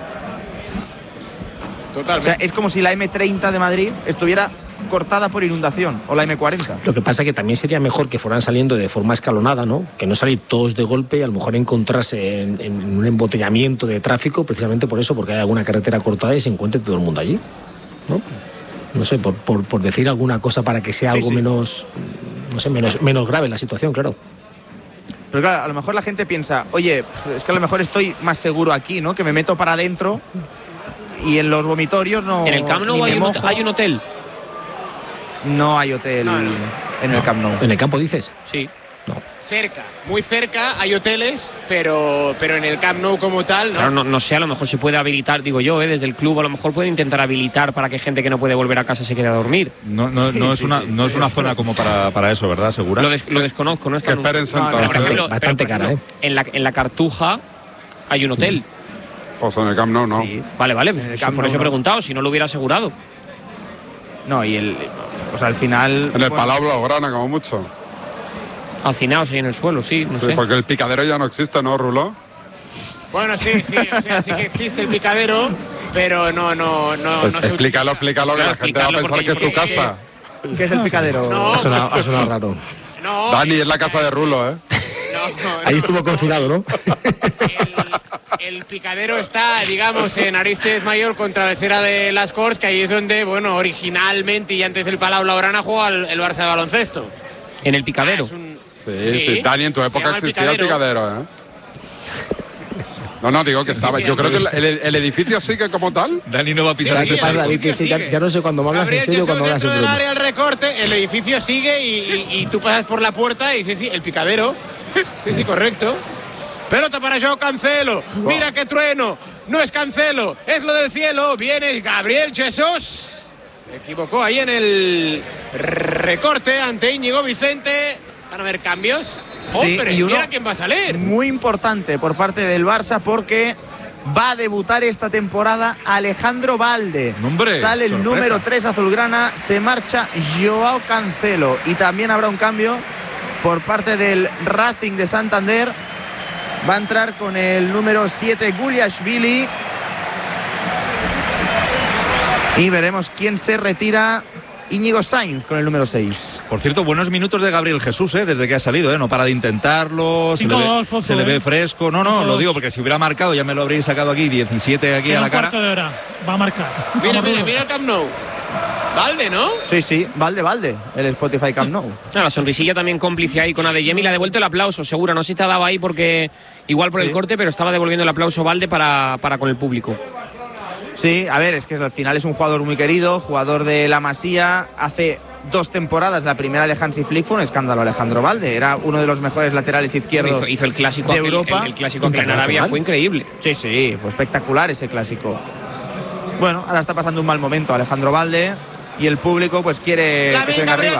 Totalmente. O sea, es como si la M30 de Madrid estuviera cortada por inundación, o la M40. Lo que pasa es que también sería mejor que fueran saliendo de forma escalonada, ¿no? Que no salir todos de golpe y a lo mejor encontrarse en un embotellamiento de tráfico, precisamente por eso, porque hay alguna carretera cortada y se encuentre todo el mundo allí, ¿no? No sé, por decir alguna cosa para que sea algo menos, no sé, menos grave la situación, claro. Pero claro, a lo mejor la gente piensa, oye, es que a lo mejor estoy más seguro aquí, ¿no? Que me meto para adentro y en los vomitorios no. ¿En el Camp Nou hay un hotel? No hay hotel en el Camp Nou. ¿En el campo dices? Sí. No. Cerca, muy cerca hay hoteles, pero en el Camp Nou como tal, ¿no? Claro, no sé, a lo mejor se puede habilitar, digo yo, desde el club a lo mejor pueden intentar habilitar para que gente que no puede volver a casa se quede a dormir. No es una zona como para eso, ¿verdad? ¿Segura? Lo desconozco, no está. Que esperen bastante cara, ¿eh? En la Cartuja hay un hotel. Pues en el Camp Nou no. Sí. Vale, pues por eso he preguntado, si no lo hubiera asegurado. No, y al final... En el Palau Blaugrana, como mucho. Hacinados ahí en el suelo, sí, no sé. Porque el picadero ya no existe, ¿no, Ruló? Bueno, sí, o sea, sí que existe el picadero, pero no se Explícalo, que la gente va a pensar que es tu casa. ¿Qué es el picadero? No. Ha sonado raro. No, Dani, es la casa de Rulo, ¿eh? Ahí estuvo confinado, ¿no? El picadero está, digamos, en Aristes Mayor con Travesera de las Corts, que ahí es donde, bueno, originalmente y antes del Palau Blaugrana jugó el Barça de baloncesto. ¿En el picadero? Sí. Dani, en tu época existía el picadero, ¿eh? No, digo que estaba. Yo creo que el edificio sigue como tal. Dani no va a pisar. ¿Qué pasa, David? Ya no sé cuando me hablas en serio o cuando hablas en broma. El recorte, el edificio sigue y tú pasas por la puerta y sí, el picadero. Sí, correcto. Pelota para Joao Cancelo. Mira qué trueno. No es Cancelo, es lo del cielo. Viene Gabriel Jesús. Se equivocó ahí en el recorte ante Íñigo Vicente. Van a haber cambios. Hombre, y mira quién va a salir. Muy importante por parte del Barça porque va a debutar esta temporada Alejandro Balde. ¡Hombre! Sale el sorpresa. número 3 azulgrana, se marcha Joao Cancelo. Y también habrá un cambio por parte del Racing de Santander. Va a entrar con el número 7 Guliashvili. Y veremos quién se retira. Íñigo Sainz con el número 6. Por cierto, buenos minutos de Gabriel Jesús, desde que ha salido, no para de intentarlo, se le ve fresco. No, lo digo porque si hubiera marcado ya me lo habréis sacado aquí, 17 aquí a la cara. Un cuarto de hora, va a marcar. Mira el Camp Nou. Valde, ¿no? Sí, Valde, el Spotify Camp Nou. La sonrisilla también cómplice ahí con Adeyemi, le ha devuelto el aplauso, seguro. No sé si te ha dado ahí porque igual por el corte, pero estaba devolviendo el aplauso Valde para con el público. Sí, a ver, es que al final es un jugador muy querido, jugador de la Masía. Hace 2 temporadas, la primera de Hansi Flick fue un escándalo Alejandro Valde. Era uno de los mejores laterales izquierdos hizo el clásico de Europa. El clásico en Arabia fue increíble. Sí, fue espectacular ese clásico. Bueno, ahora está pasando un mal momento Alejandro Valde y el público pues quiere que se venga arriba.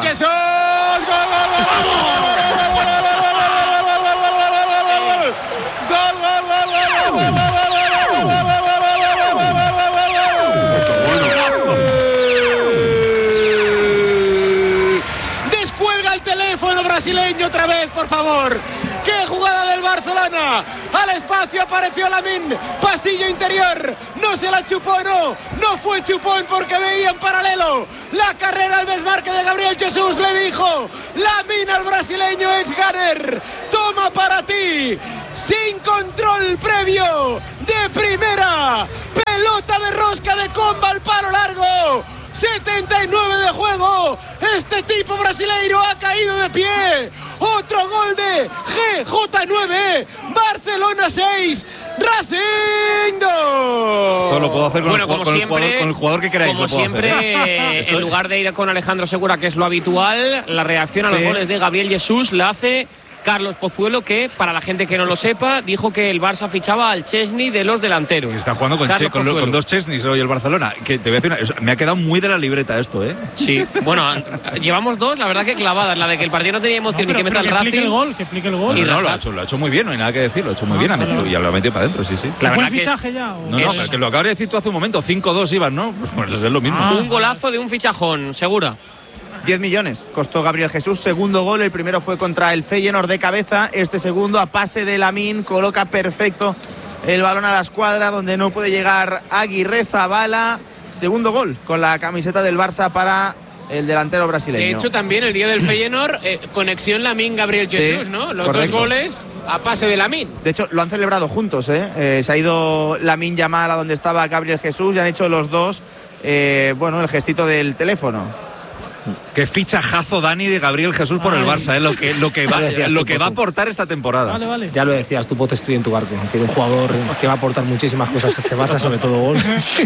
brasileño otra vez, por favor. ¡Qué jugada del Barcelona! Al espacio apareció Lamine, pasillo interior, no se la chupó, no fue chupón porque veía en paralelo la carrera al desmarque de Gabriel Jesús. Le dijo Lamine al brasileño Edganer: toma para ti, sin control previo, de primera, pelota de rosca de comba al palo largo. 79 de juego, este tipo brasileiro ha caído de pie. Otro gol de GJ9, Barcelona 6, Racing 2. Esto lo puedo hacer con, bueno, con el jugador que queráis. Como siempre, en lugar de ir con Alejandro Segura, que es lo habitual, la reacción a los goles de Gabriel Jesús la hace Carlos Pozuelo, que, para la gente que no lo sepa, dijo que el Barça fichaba al Chesney de los delanteros. Está jugando con dos Chesneys hoy el Barcelona. Que te voy a decir me ha quedado muy de la libreta esto, ¿eh? Sí, bueno, llevamos dos, la verdad que clavadas. La de que el partido no tenía emoción y que meta el Racing. Que explique el gol. Y no, lo ha hecho muy bien, no hay nada que decir, lo ha hecho muy bien. Y lo ha metido para adentro, sí. La verdad que fichaje ya. No, pero que lo acabas de decir tú hace un momento, 5-2 iban, ¿no? Pues es lo mismo. Un golazo de un fichajón, Segura. 10 millones costó Gabriel Jesús, segundo gol, el primero fue contra el Feyenoord de cabeza, este segundo a pase de Lamine, coloca perfecto el balón a la escuadra donde no puede llegar Aguirrezabala, segundo gol con la camiseta del Barça para el delantero brasileño. De hecho también el día del Feyenoord, conexión Lamine-Gabriel Jesús, ¿no? Los correcto. Dos goles a pase de Lamine. De hecho lo han celebrado juntos, se ha ido Lamine Yamal a donde estaba Gabriel Jesús y han hecho los dos, el gestito del teléfono. Qué fichajazo, Dani, de Gabriel Jesús por el Barça, lo que va a aportar esta temporada. Vale. Ya lo decías, tu Pozo, estoy en tu barco. Tiene un jugador que va a aportar muchísimas cosas a este Barça, sobre todo gol.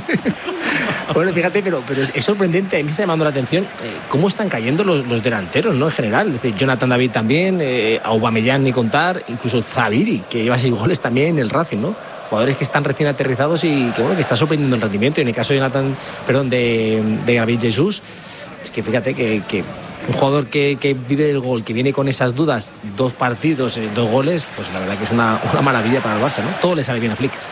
Bueno, fíjate, pero es sorprendente, a mí me está llamando la atención cómo están cayendo los delanteros, ¿no? En general, es decir, Jonathan David también, Aubameyang ni contar, incluso Zaviri, que lleva 6 goles también en el Racing, ¿no? Jugadores que están recién aterrizados y que está sorprendiendo el rendimiento. Y en el caso de Gabriel Jesús, es que fíjate que un jugador que vive del gol, que viene con esas dudas, 2 partidos, 2 goles, pues la verdad que es una maravilla para el Barça, ¿no? Todo le sale bien a Flick.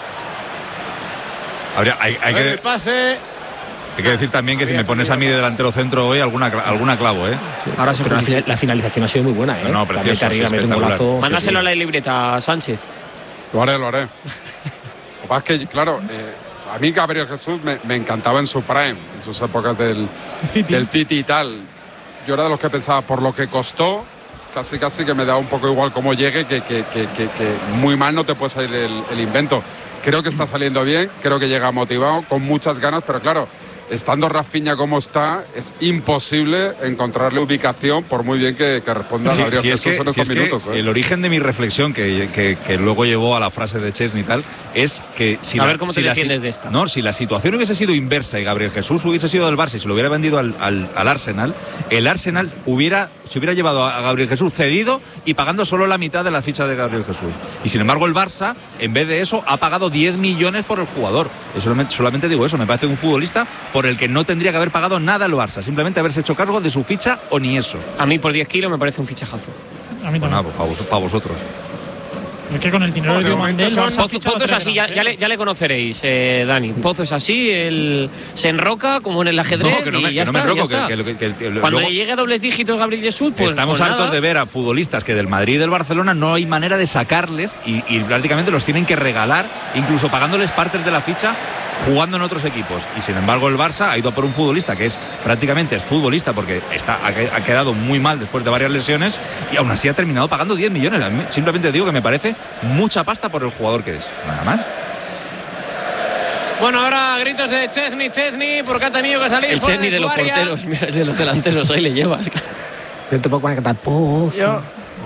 Hay que decir también que si me pones a mí de delantero centro hoy, alguna clavo, ¿eh? Sí. Ahora la finalización ha sido muy buena, ¿eh? No, precioso, arriba, mete un golazo. Mándaselo a la libreta, Sánchez. Lo haré. Lo que pasa es que, claro, a mí Gabriel Jesús me encantaba en su prime, en sus épocas del City y tal. Yo era de los que pensaba, por lo que costó, casi que me da un poco igual cómo llegue, que muy mal no te puede salir el invento. Creo que está saliendo bien, creo que llega motivado, con muchas ganas, pero claro, estando Rafinha como está, es imposible encontrarle ubicación, por muy bien que responda Gabriel Jesús en estos minutos. El origen de mi reflexión, que luego llevó a la frase de Chesney y tal, es que si cómo te defiendes de esta. No, si la situación hubiese sido inversa y Gabriel Jesús hubiese sido del Barça y se lo hubiera vendido al Arsenal, el Arsenal se hubiera llevado a Gabriel Jesús cedido y pagando solo la mitad de la ficha de Gabriel Jesús. Y sin embargo el Barça, en vez de eso, ha pagado 10 millones por el jugador. Solamente digo eso, me parece un futbolista por el que no tendría que haber pagado nada el Barça, simplemente haberse hecho cargo de su ficha o ni eso. A mí por 10 kilos me parece un fichajazo. A mí también. Para vosotros. Es que con el dinero de Mandel, Pozo es así, ya le conoceréis, Dani. Pozo es así, él se enroca como en el ajedrez. Cuando llegue a dobles dígitos Gabriel Jesús, pues estamos hartos de ver a futbolistas que del Madrid y del Barcelona no hay manera de sacarles y prácticamente los tienen que regalar, incluso pagándoles partes de la ficha, jugando en otros equipos. Y sin embargo el Barça ha ido por un futbolista que prácticamente es futbolista porque ha quedado muy mal después de varias lesiones y aún así ha terminado pagando 10 millones. Simplemente digo que me parece mucha pasta por el jugador que es, nada más. Bueno, ahora gritos de Chesney, porque ha tenido que salir. El Chesney de los porteros, mira, de los delanteros, ahí le llevas. Yo te puedo poner a cantar Pozo.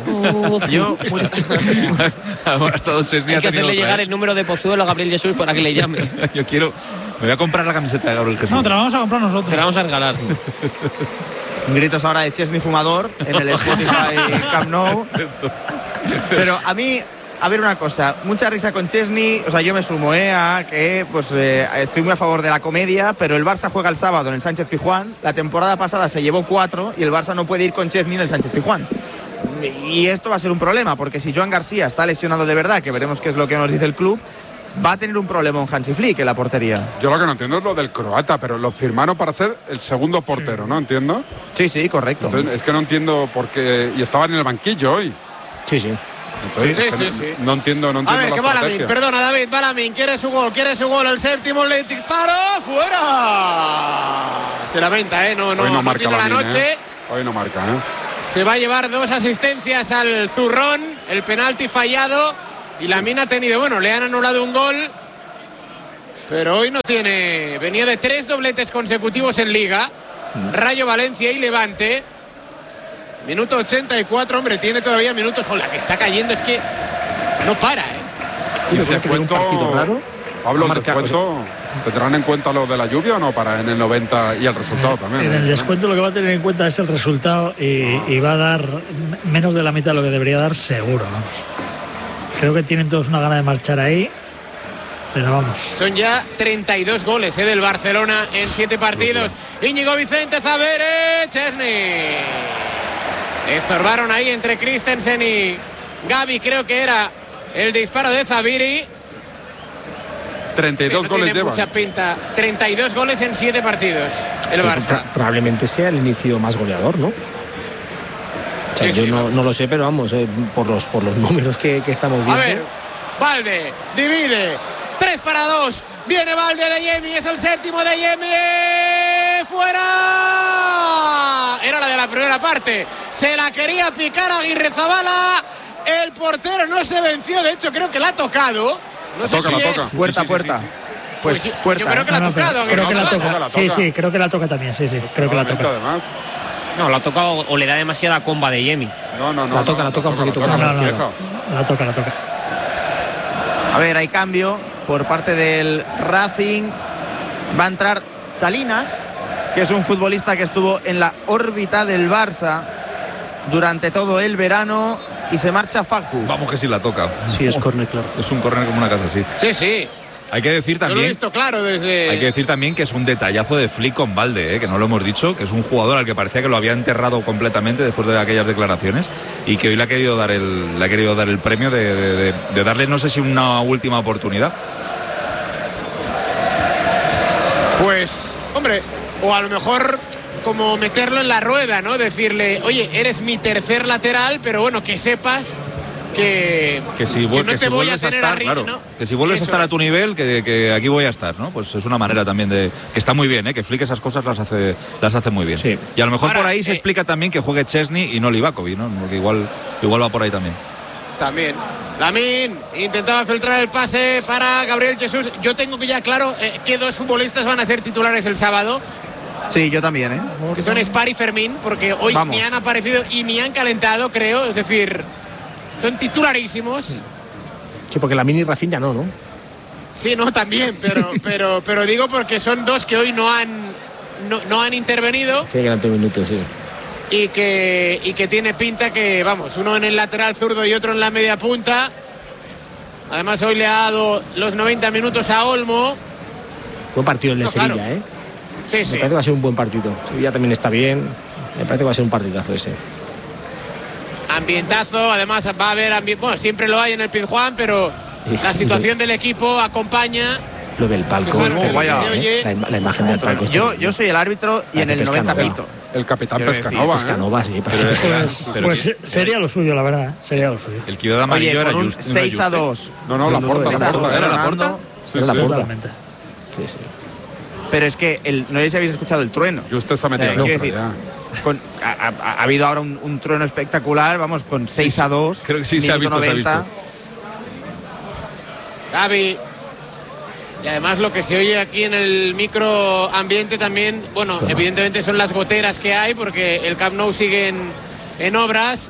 Hay que hacerle llegar el número de Pozuelo a Gabriel Jesús para que le llame. Me voy a comprar la camiseta de Gabriel Jesús. No, te la vamos a comprar nosotros. Te la vamos a regalar. Gritos ahora de Chesney fumador en el Spotify Camp Nou. Pero a mí, a ver una cosa, mucha risa con Chesney, o sea, yo me sumo a que estoy muy a favor de la comedia, pero el Barça juega el sábado en el Sánchez Pizjuán, la temporada pasada se llevó 4 y el Barça no puede ir con Chesney en el Sánchez Pizjuán. Y esto va a ser un problema, porque si Joan García está lesionado de verdad, que veremos qué es lo que nos dice el club, va a tener un problema Hansi Flick en la portería. Yo lo que no entiendo es lo del croata, pero lo firmaron para ser el segundo portero, ¿no? ¿Entiendo? Sí, correcto. Entonces, es que no entiendo por qué... Y estaba en el banquillo hoy. Sí. Entonces, sí. No entiendo a ver, que Balamin, perdona David, Balamin, quiere su gol, el séptimo, le disparo, fuera. Se lamenta, no marca tiene la noche. Hoy no marca, Se va a llevar 2 asistencias al zurrón, el penalti fallado y Lamine ha tenido, bueno, le han anulado un gol, pero hoy no tiene, venía de 3 dobletes consecutivos en Liga, Rayo Valencia y Levante. Minuto 84, hombre, tiene todavía minutos. Con la que está cayendo es que no para, ¿Y el descuento, un partido raro? Pablo, ¿el descuento tendrán en cuenta lo de la lluvia o no para en el 90 y el resultado también? En el descuento lo que va a tener en cuenta es el resultado y va a dar menos de la mitad de lo que debería dar seguro. Vamos. Creo que tienen todos una gana de marchar ahí. Pero vamos. Son ya 32 goles del Barcelona en 7 partidos. Íñigo Vicente, Zavere, Chesney. Estorbaron ahí entre Christensen y Gavi, creo que era el disparo de Zaviri. 32 goles lleva. Mucha pinta. 32 goles en 7 partidos. El Barça. Probablemente sea el inicio más goleador, ¿no? O sea, yo no lo sé, pero vamos, por los números que estamos viendo. A ver, Valde divide. 3-2. Viene Valde de Yemi, es el séptimo de Yemi. ¡Fuera! Era la de la primera parte. Se la quería picar Aguirrezabala. El portero no se venció. De hecho, creo que la ha tocado. No sé si es puerta. Pues puerta. Yo creo que la ha tocado. Creo que la toca. Sí, creo que la toca también. Sí, creo que la toca. Además. No, la ha tocado o le da demasiada comba de Yemi. No. La toca un poquito. La toca. A ver, hay cambio por parte del Racing. Va a entrar Salinas, que es un futbolista que estuvo en la órbita del Barça durante todo el verano, y se marcha Facu. Vamos que sí la toca. Sí, es córner, claro. Es un córner como una casa, sí. Sí. Hay que decir también. Yo lo he visto claro desde. Hay que decir también que es un detallazo de Flick con Valde, que no lo hemos dicho, que es un jugador al que parecía que lo había enterrado completamente después de aquellas declaraciones y que hoy le ha querido dar el premio de darle, no sé si una última oportunidad. Pues, hombre, o a lo mejor como meterlo en la rueda, ¿no? Decirle, oye, eres mi tercer lateral, pero bueno, que sepas que si vuelves a estar, arriba, claro, ¿no? Que si vuelves a estar a tu nivel, que aquí voy a estar, ¿no? Pues es una manera también de que está muy bien, que Flick esas cosas las hace muy bien. Sí. Y a lo mejor por ahí se explica también que juegue Chesney y no Livakovic, ¿no? Porque igual va por ahí también. También. Lamine intentaba filtrar el pase para Gabriel Jesús. Yo tengo que ya claro que 2 futbolistas van a ser titulares el sábado. Sí, yo también, Que son Spar y Fermín, porque hoy ni han aparecido y ni han calentado, creo. Es decir, son titularísimos. Sí, porque Lamine y Rafinha no. Sí, no, también, pero digo porque son 2 que hoy no han intervenido. Sí, durante minutos, sí. Y que tiene pinta que, vamos, uno en el lateral zurdo y otro en la media punta. Además, hoy le ha dado los 90 minutos a Olmo. Buen partido el de Sevilla, claro. Sí. Me parece que va a ser un buen partido. Sevilla también está bien. Me parece que va a ser un partidazo ese. Ambientazo, además va a haber bueno, siempre lo hay en el Pizjuán, pero la situación del equipo acompaña. Lo del palco, la imagen del palco. Yo soy el árbitro y en el 90 pito. El capitán Pescanova. Pescanova, sí. Pues sería lo suyo, la verdad. Sería lo suyo. El que iba de amarillo era un 6-2. No, la porta. ¿Era la porta? Totalmente. Sí. Pero es que no sé si habéis escuchado el trueno. Y usted se ha metido ha habido ahora un trueno espectacular, vamos, con 6-2. Creo que sí se ha visto. Gavi. Y además lo que se oye aquí en el microambiente también, bueno, evidentemente son las goteras que hay porque el Camp Nou sigue en obras.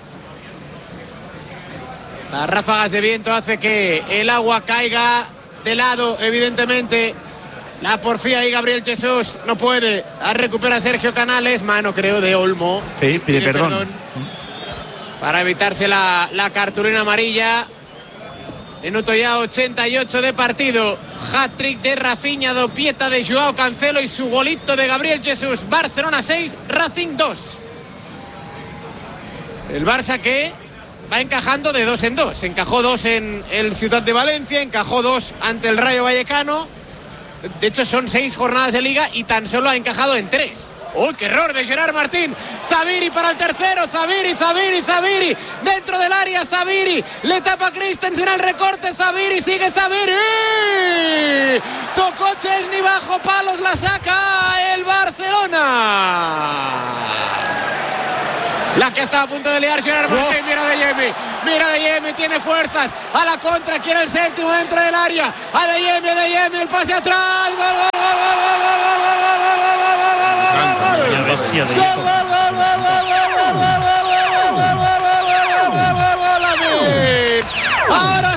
Las ráfagas de viento hace que el agua caiga de lado, evidentemente. La porfía y Gabriel Jesús no puede. Recupera Sergio Canales, mano creo de Olmo. Sí, pide perdón. Para evitarse la cartulina amarilla. Minuto ya 88 de partido. Hat-trick de Rafinha, dopieta de Joao Cancelo y su golito de Gabriel Jesús. Barcelona 6, Racing 2. El Barça que va encajando de 2 en 2. Encajó 2 en el Ciudad de Valencia, encajó 2 ante el Rayo Vallecano. De hecho, son 6 jornadas de liga y tan solo ha encajado en 3. ¡Uy, qué error de Gerard Martín! Zabiri para el tercero, Zabiri, dentro del área, Zabiri, le tapa a Christensen al recorte, Zabiri, sigue Zabiri, tocó Chesney bajo palos, la saca el Barcelona. La que estaba a punto de liar Gerard Martín, mira de Jemi, tiene fuerzas, a la contra, quiere el séptimo dentro del área, a de Jemi, el pase atrás, gol. Bestia de Ahora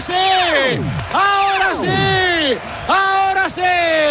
sí.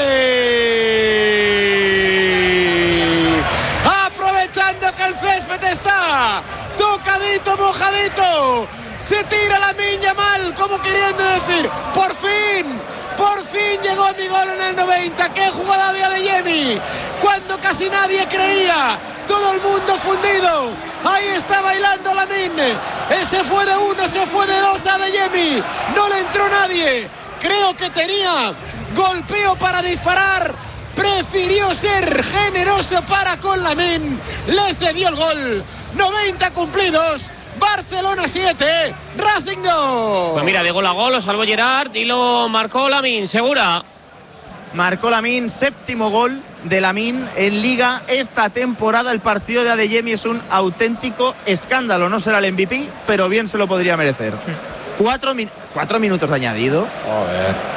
Aprovechando que el césped está tocadito, mojadito, se tira Lamine Yamal, como queriendo decir, por fin llegó mi gol en el 90. ¡Qué jugada de Adeyemi! Cuando casi nadie creía, todo el mundo fundido. Ahí está bailando Lamine. Ese fue de 1, se fue de 2 Adeyemi. No le entró nadie. Creo que tenía golpeo para disparar. Prefirió ser generoso para con Lamine. Le cedió el gol. 90 cumplidos. Barcelona 7, Racing 2. Pues mira, de gol a gol lo salvó Gerard y lo marcó Lamine, segura. Marcó Lamine, 7º gol de Lamine en Liga esta temporada. El partido de Adeyemi es un auténtico escándalo. No será el MVP, pero bien se lo podría merecer. 4 minutos de añadido. Joder.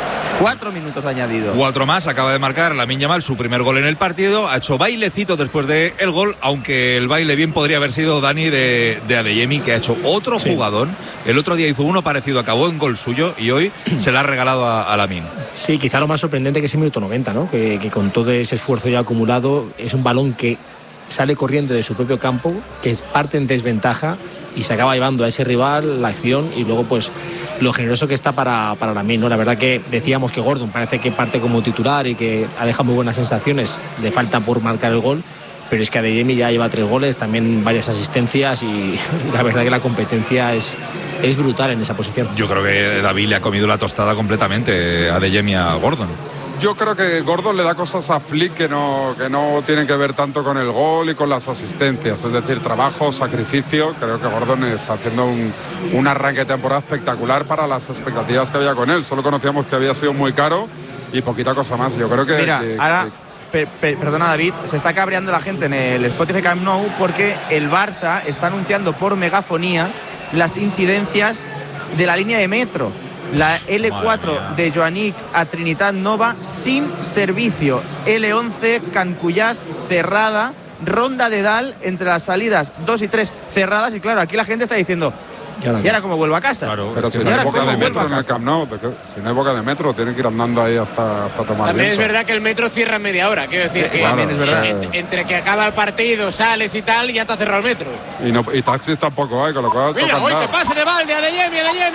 4 minutos de añadido. 4 más, acaba de marcar Lamine Yamal su primer gol en el partido. Ha hecho bailecito después del gol, aunque el baile bien podría haber sido Dani de Adeyemi, que ha hecho otro jugadón. El otro día hizo uno parecido, acabó en gol suyo y hoy se le ha regalado a Lamine. Sí, quizá lo más sorprendente que es el minuto 90, ¿no? Que con todo ese esfuerzo ya acumulado es un balón que sale corriendo de su propio campo, que parte en desventaja y se acaba llevando a ese rival la acción y luego pues lo generoso que está para Lamine, ¿no? La verdad que decíamos que Gordon parece que parte como titular y que ha dejado muy buenas sensaciones, le falta por marcar el gol, pero es que Adeyemi ya lleva 3 goles, también varias asistencias y la verdad que la competencia es brutal en esa posición. Yo creo que David le ha comido la tostada completamente a Adeyemi a Gordon. Yo creo que Gordon le da cosas a Flick que no tienen que ver tanto con el gol y con las asistencias, es decir, trabajo, sacrificio. Creo que Gordon está haciendo un arranque de temporada espectacular para las expectativas que había con él. Solo conocíamos que había sido muy caro y poquita cosa más. Yo creo que... Mira, ahora, perdona David, se está cabreando la gente en el Spotify Camp Nou porque el Barça está anunciando por megafonía las incidencias de la línea de metro. La L4 de Joanic a Trinitat Nova sin servicio. L11 Cancullàs cerrada. Ronda de Dal entre las salidas 2 y 3 cerradas. Y claro, aquí la gente está diciendo, ¿y ahora cómo vuelvo a casa? Claro, pero si no hay boca de metro en el Camp Nou, si no hay boca de metro, tienen que ir andando ahí hasta tomar También viento. Es verdad que el metro cierra en media hora, quiero decir que también es verdad. Entre que acaba el partido, sales y tal, ya te ha cerrado el metro. Y taxis tampoco hay, con lo cual Mira, toca hoy andar. que pase de balde, Adeyemi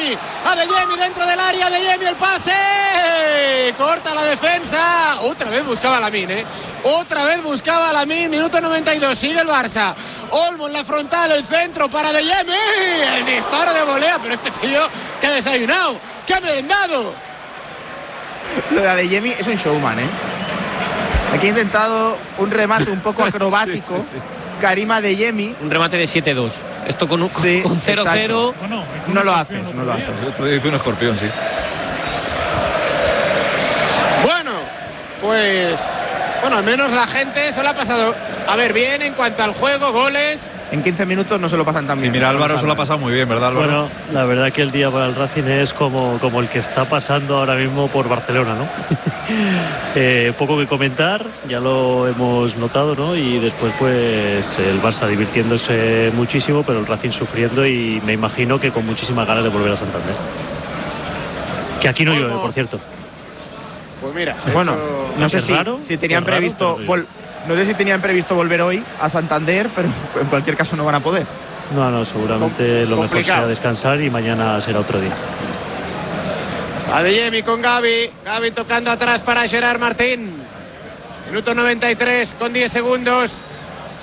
dentro del área, Adeyemi el pase, corta la defensa, otra vez buscaba Lamine, minuto 92, sigue el Barça, Olmo en la frontal, el centro para Adeyemi, el disparo de volea, pero este tío que ha desayunado, que ha merendado. Lo de Adeyemi es un showman, ¿eh? Aquí ha intentado un remate un poco acrobático. Sí. Karim Adeyemi. Un remate de 7-2. Esto con 0-0. No lo haces. Hizo un escorpión, sí. Bueno, pues... Bueno, al menos la gente se lo ha pasado, a ver, bien en cuanto al juego, goles. En 15 minutos no se lo pasan tan bien. Y mira, Álvaro se lo ha pasado muy bien, ¿verdad, Álvaro? Bueno, la verdad que el día para el Racing es como el que está pasando ahora mismo por Barcelona, ¿no? Poco que comentar, ya lo hemos notado, ¿no? Y después pues el Barça divirtiéndose muchísimo, pero el Racing sufriendo y me imagino que con muchísimas ganas de volver a Santander. Que aquí no llueve, por cierto. Pues mira, bueno, no sé si tenían raro, previsto no sé si tenían previsto volver hoy a Santander, pero en cualquier caso no van a poder. No, seguramente lo mejor será descansar y mañana será otro día. Adeyemi con Gavi tocando atrás para Gerard Martín. Minuto 93 con 10 segundos.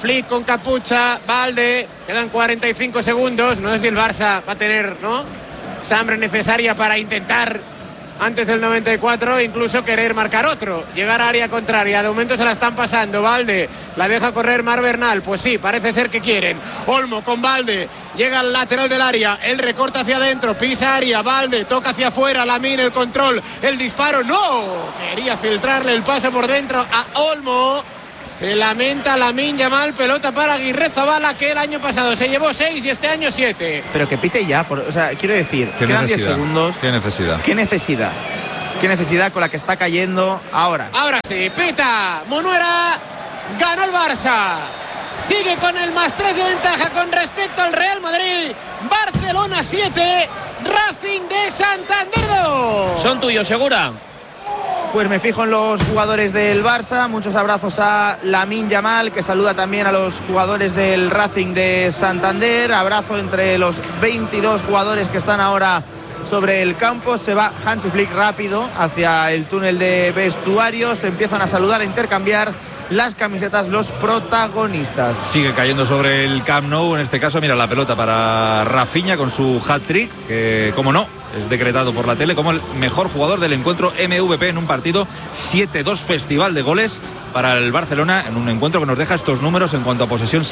Flick con capucha, Valde, quedan 45 segundos. No sé si el Barça va a tener, ¿no?, esa hambre necesaria para intentar antes del 94 incluso querer marcar otro, llegar a área contraria. De momento se la están pasando. Valde la deja correr Marc Bernal. Pues sí, parece ser que quieren. Olmo con Valde, llega al lateral del área, él recorta hacia adentro, pisa área, Valde toca hacia afuera, Lamine el control, el disparo, no, quería filtrarle el pase por dentro a Olmo. Se lamenta Lamine Yamal, pelota para Aguirrezabala, que el año pasado se llevó 6 y este año 7. Pero que pite ya, o sea, quiero decir, quedan 10 segundos. ¿Qué necesidad? ¿Qué necesidad? ¿Qué necesidad con la que está cayendo ahora? Ahora sí, pita Munuera, gana el Barça. Sigue con el +3 de ventaja con respecto al Real Madrid. Barcelona 7, Racing de Santander 2. Son tuyos, Segura. Pues me fijo en los jugadores del Barça. Muchos abrazos a Lamine Yamal, que saluda también a los jugadores del Racing de Santander. Abrazo entre los 22 jugadores que están ahora sobre el campo. Se va Hansi Flick rápido hacia el túnel de vestuarios. Se empiezan a saludar, a intercambiar las camisetas los protagonistas. Sigue cayendo sobre el Camp Nou. En este caso, mira, la pelota para Rafinha con su hat-trick, que, como no, es decretado por la tele como el mejor jugador del encuentro MVP en un partido. 7-2, festival de goles para el Barcelona en un encuentro que nos deja estos números en cuanto a posesión: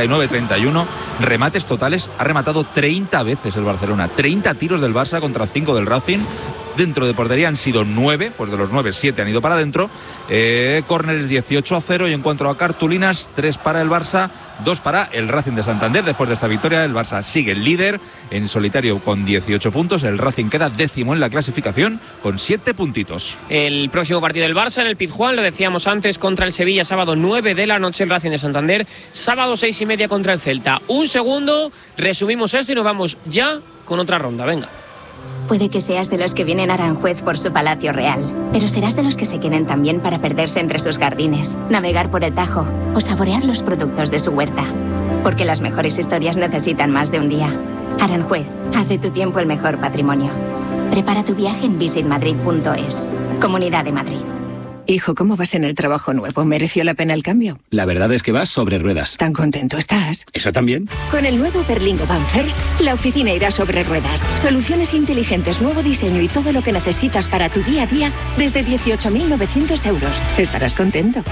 69-31, remates totales, ha rematado 30 veces el Barcelona, 30 tiros del Barça contra 5 del Racing. Dentro de portería han sido 9, pues de los 9, 7 han ido para adentro. Córneres 18-0, y en cuanto a cartulinas, 3 para el Barça, 2 para el Racing de Santander. Después de esta victoria, el Barça sigue el líder en solitario con 18 puntos. El Racing queda 10º en la clasificación con 7 puntitos. El próximo partido del Barça en el Pizjuán, lo decíamos antes, contra el Sevilla, sábado 9 de la noche, el Racing de Santander. Sábado 6:30 contra el Celta. Un segundo, resumimos esto y nos vamos ya con otra ronda. Venga. Puede que seas de los que vienen a Aranjuez por su palacio real, pero serás de los que se queden también para perderse entre sus jardines, navegar por el Tajo o saborear los productos de su huerta. Porque las mejores historias necesitan más de un día. Aranjuez, haz de tu tiempo el mejor patrimonio. Prepara tu viaje en visitmadrid.es. Comunidad de Madrid. Hijo, ¿cómo vas en el trabajo nuevo? ¿Mereció la pena el cambio? La verdad es que vas sobre ruedas. ¿Tan contento estás? ¿Eso también? Con el nuevo Berlingo Van First, la oficina irá sobre ruedas. Soluciones inteligentes, nuevo diseño y todo lo que necesitas para tu día a día desde 18.900 euros. Estarás contento.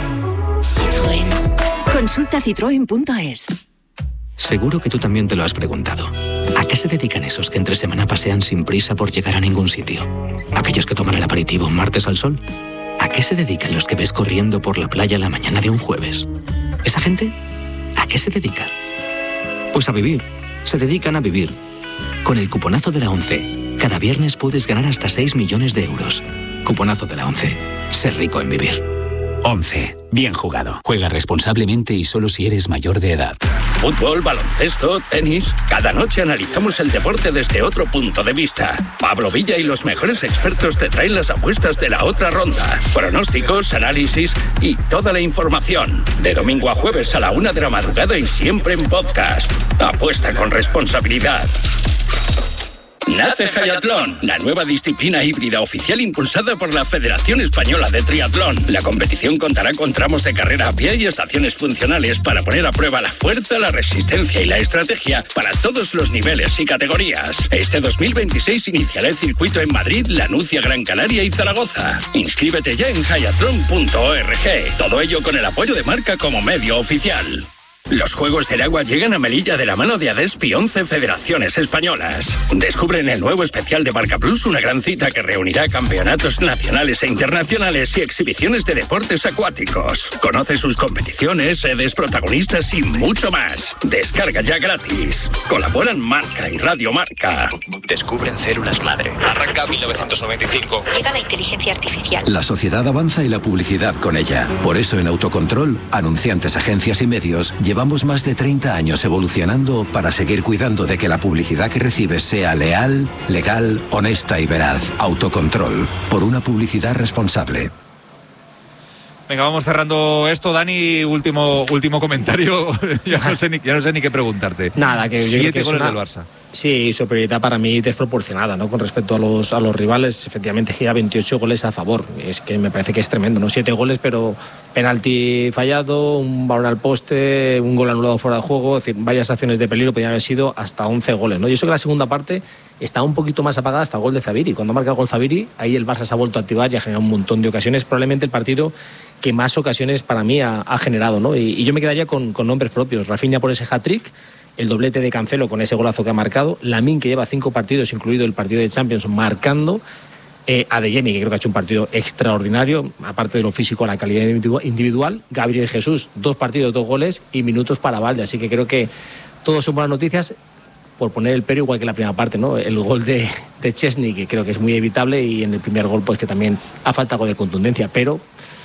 Citroën. Consulta citroen.es. Seguro que tú también te lo has preguntado. ¿A qué se dedican esos que entre semana pasean sin prisa por llegar a ningún sitio? ¿Aquellos que toman el aperitivo un martes al sol? ¿A qué se dedican los que ves corriendo por la playa la mañana de un jueves? ¿Esa gente? ¿A qué se dedica? Pues a vivir. Se dedican a vivir. Con el cuponazo de la ONCE, cada viernes puedes ganar hasta 6 millones de euros. Cuponazo de la ONCE. Ser rico en vivir. 11. Bien jugado. Juega responsablemente y solo si eres mayor de edad. Fútbol, baloncesto, tenis. Cada noche analizamos el deporte desde otro punto de vista. Pablo Villa y los mejores expertos te traen las apuestas de la otra ronda. Pronósticos, análisis y toda la información. De domingo a jueves a la 1 de la madrugada y siempre en podcast. Apuesta con responsabilidad. Nace Hayatlón, la nueva disciplina híbrida oficial impulsada por la Federación Española de Triatlón. La competición contará con tramos de carrera a pie y estaciones funcionales para poner a prueba la fuerza, la resistencia y la estrategia para todos los niveles y categorías. Este 2026 iniciará el circuito en Madrid, La Nucia, Gran Canaria y Zaragoza. Inscríbete ya en hayatlon.org. Todo ello con el apoyo de Marca como medio oficial. Los Juegos del Agua llegan a Melilla de la mano de ADESPI 11 Federaciones Españolas. Descubre en el nuevo especial de Marca Plus una gran cita que reunirá campeonatos nacionales e internacionales y exhibiciones de deportes acuáticos. Conoce sus competiciones, sedes, protagonistas y mucho más. Descarga ya gratis. Colaboran Marca y Radio Marca. Descubren células madre. Arranca 1995. Llega la inteligencia artificial. La sociedad avanza y la publicidad con ella. Por eso en Autocontrol, anunciantes, agencias y medios, llevamos más de 30 años evolucionando para seguir cuidando de que la publicidad que recibes sea leal, legal, honesta y veraz. Autocontrol, por una publicidad responsable. Venga, vamos cerrando esto. Dani, último comentario. ya no sé ni qué preguntarte. Nada, que yo 7 creo que goles del Barça. Sí, superioridad para mí desproporcionada, ¿no? Con respecto a los rivales, efectivamente gira 28 goles a favor. Es que me parece que es tremendo, ¿no? 7 goles, pero penalti fallado, un balón al poste, un gol anulado fuera de juego, es decir, varias acciones de peligro, podrían haber sido hasta 11 goles, ¿no? Y eso que la segunda parte está un poquito más apagada hasta el gol de Zaviri. Cuando marca el gol Zaviri, ahí el Barça se ha vuelto a activar y ha generado un montón de ocasiones. Probablemente el partido que más ocasiones para mí ha generado, ¿no? Y yo me quedaría con nombres propios. Rafinha por ese hat-trick, el doblete de Cancelo con ese golazo que ha marcado, Lamine, que lleva 5 partidos, incluido el partido de Champions, marcando, Adeyemi, que creo que ha hecho un partido extraordinario, aparte de lo físico, la calidad individual, Gabriel Jesús, 2 partidos, 2 goles y minutos para Valde, así que creo que todos son buenas noticias, por poner el pero igual que la primera parte, ¿no? El gol de Chesney, que creo que es muy evitable, y en el primer gol pues que también ha faltado algo de contundencia, pero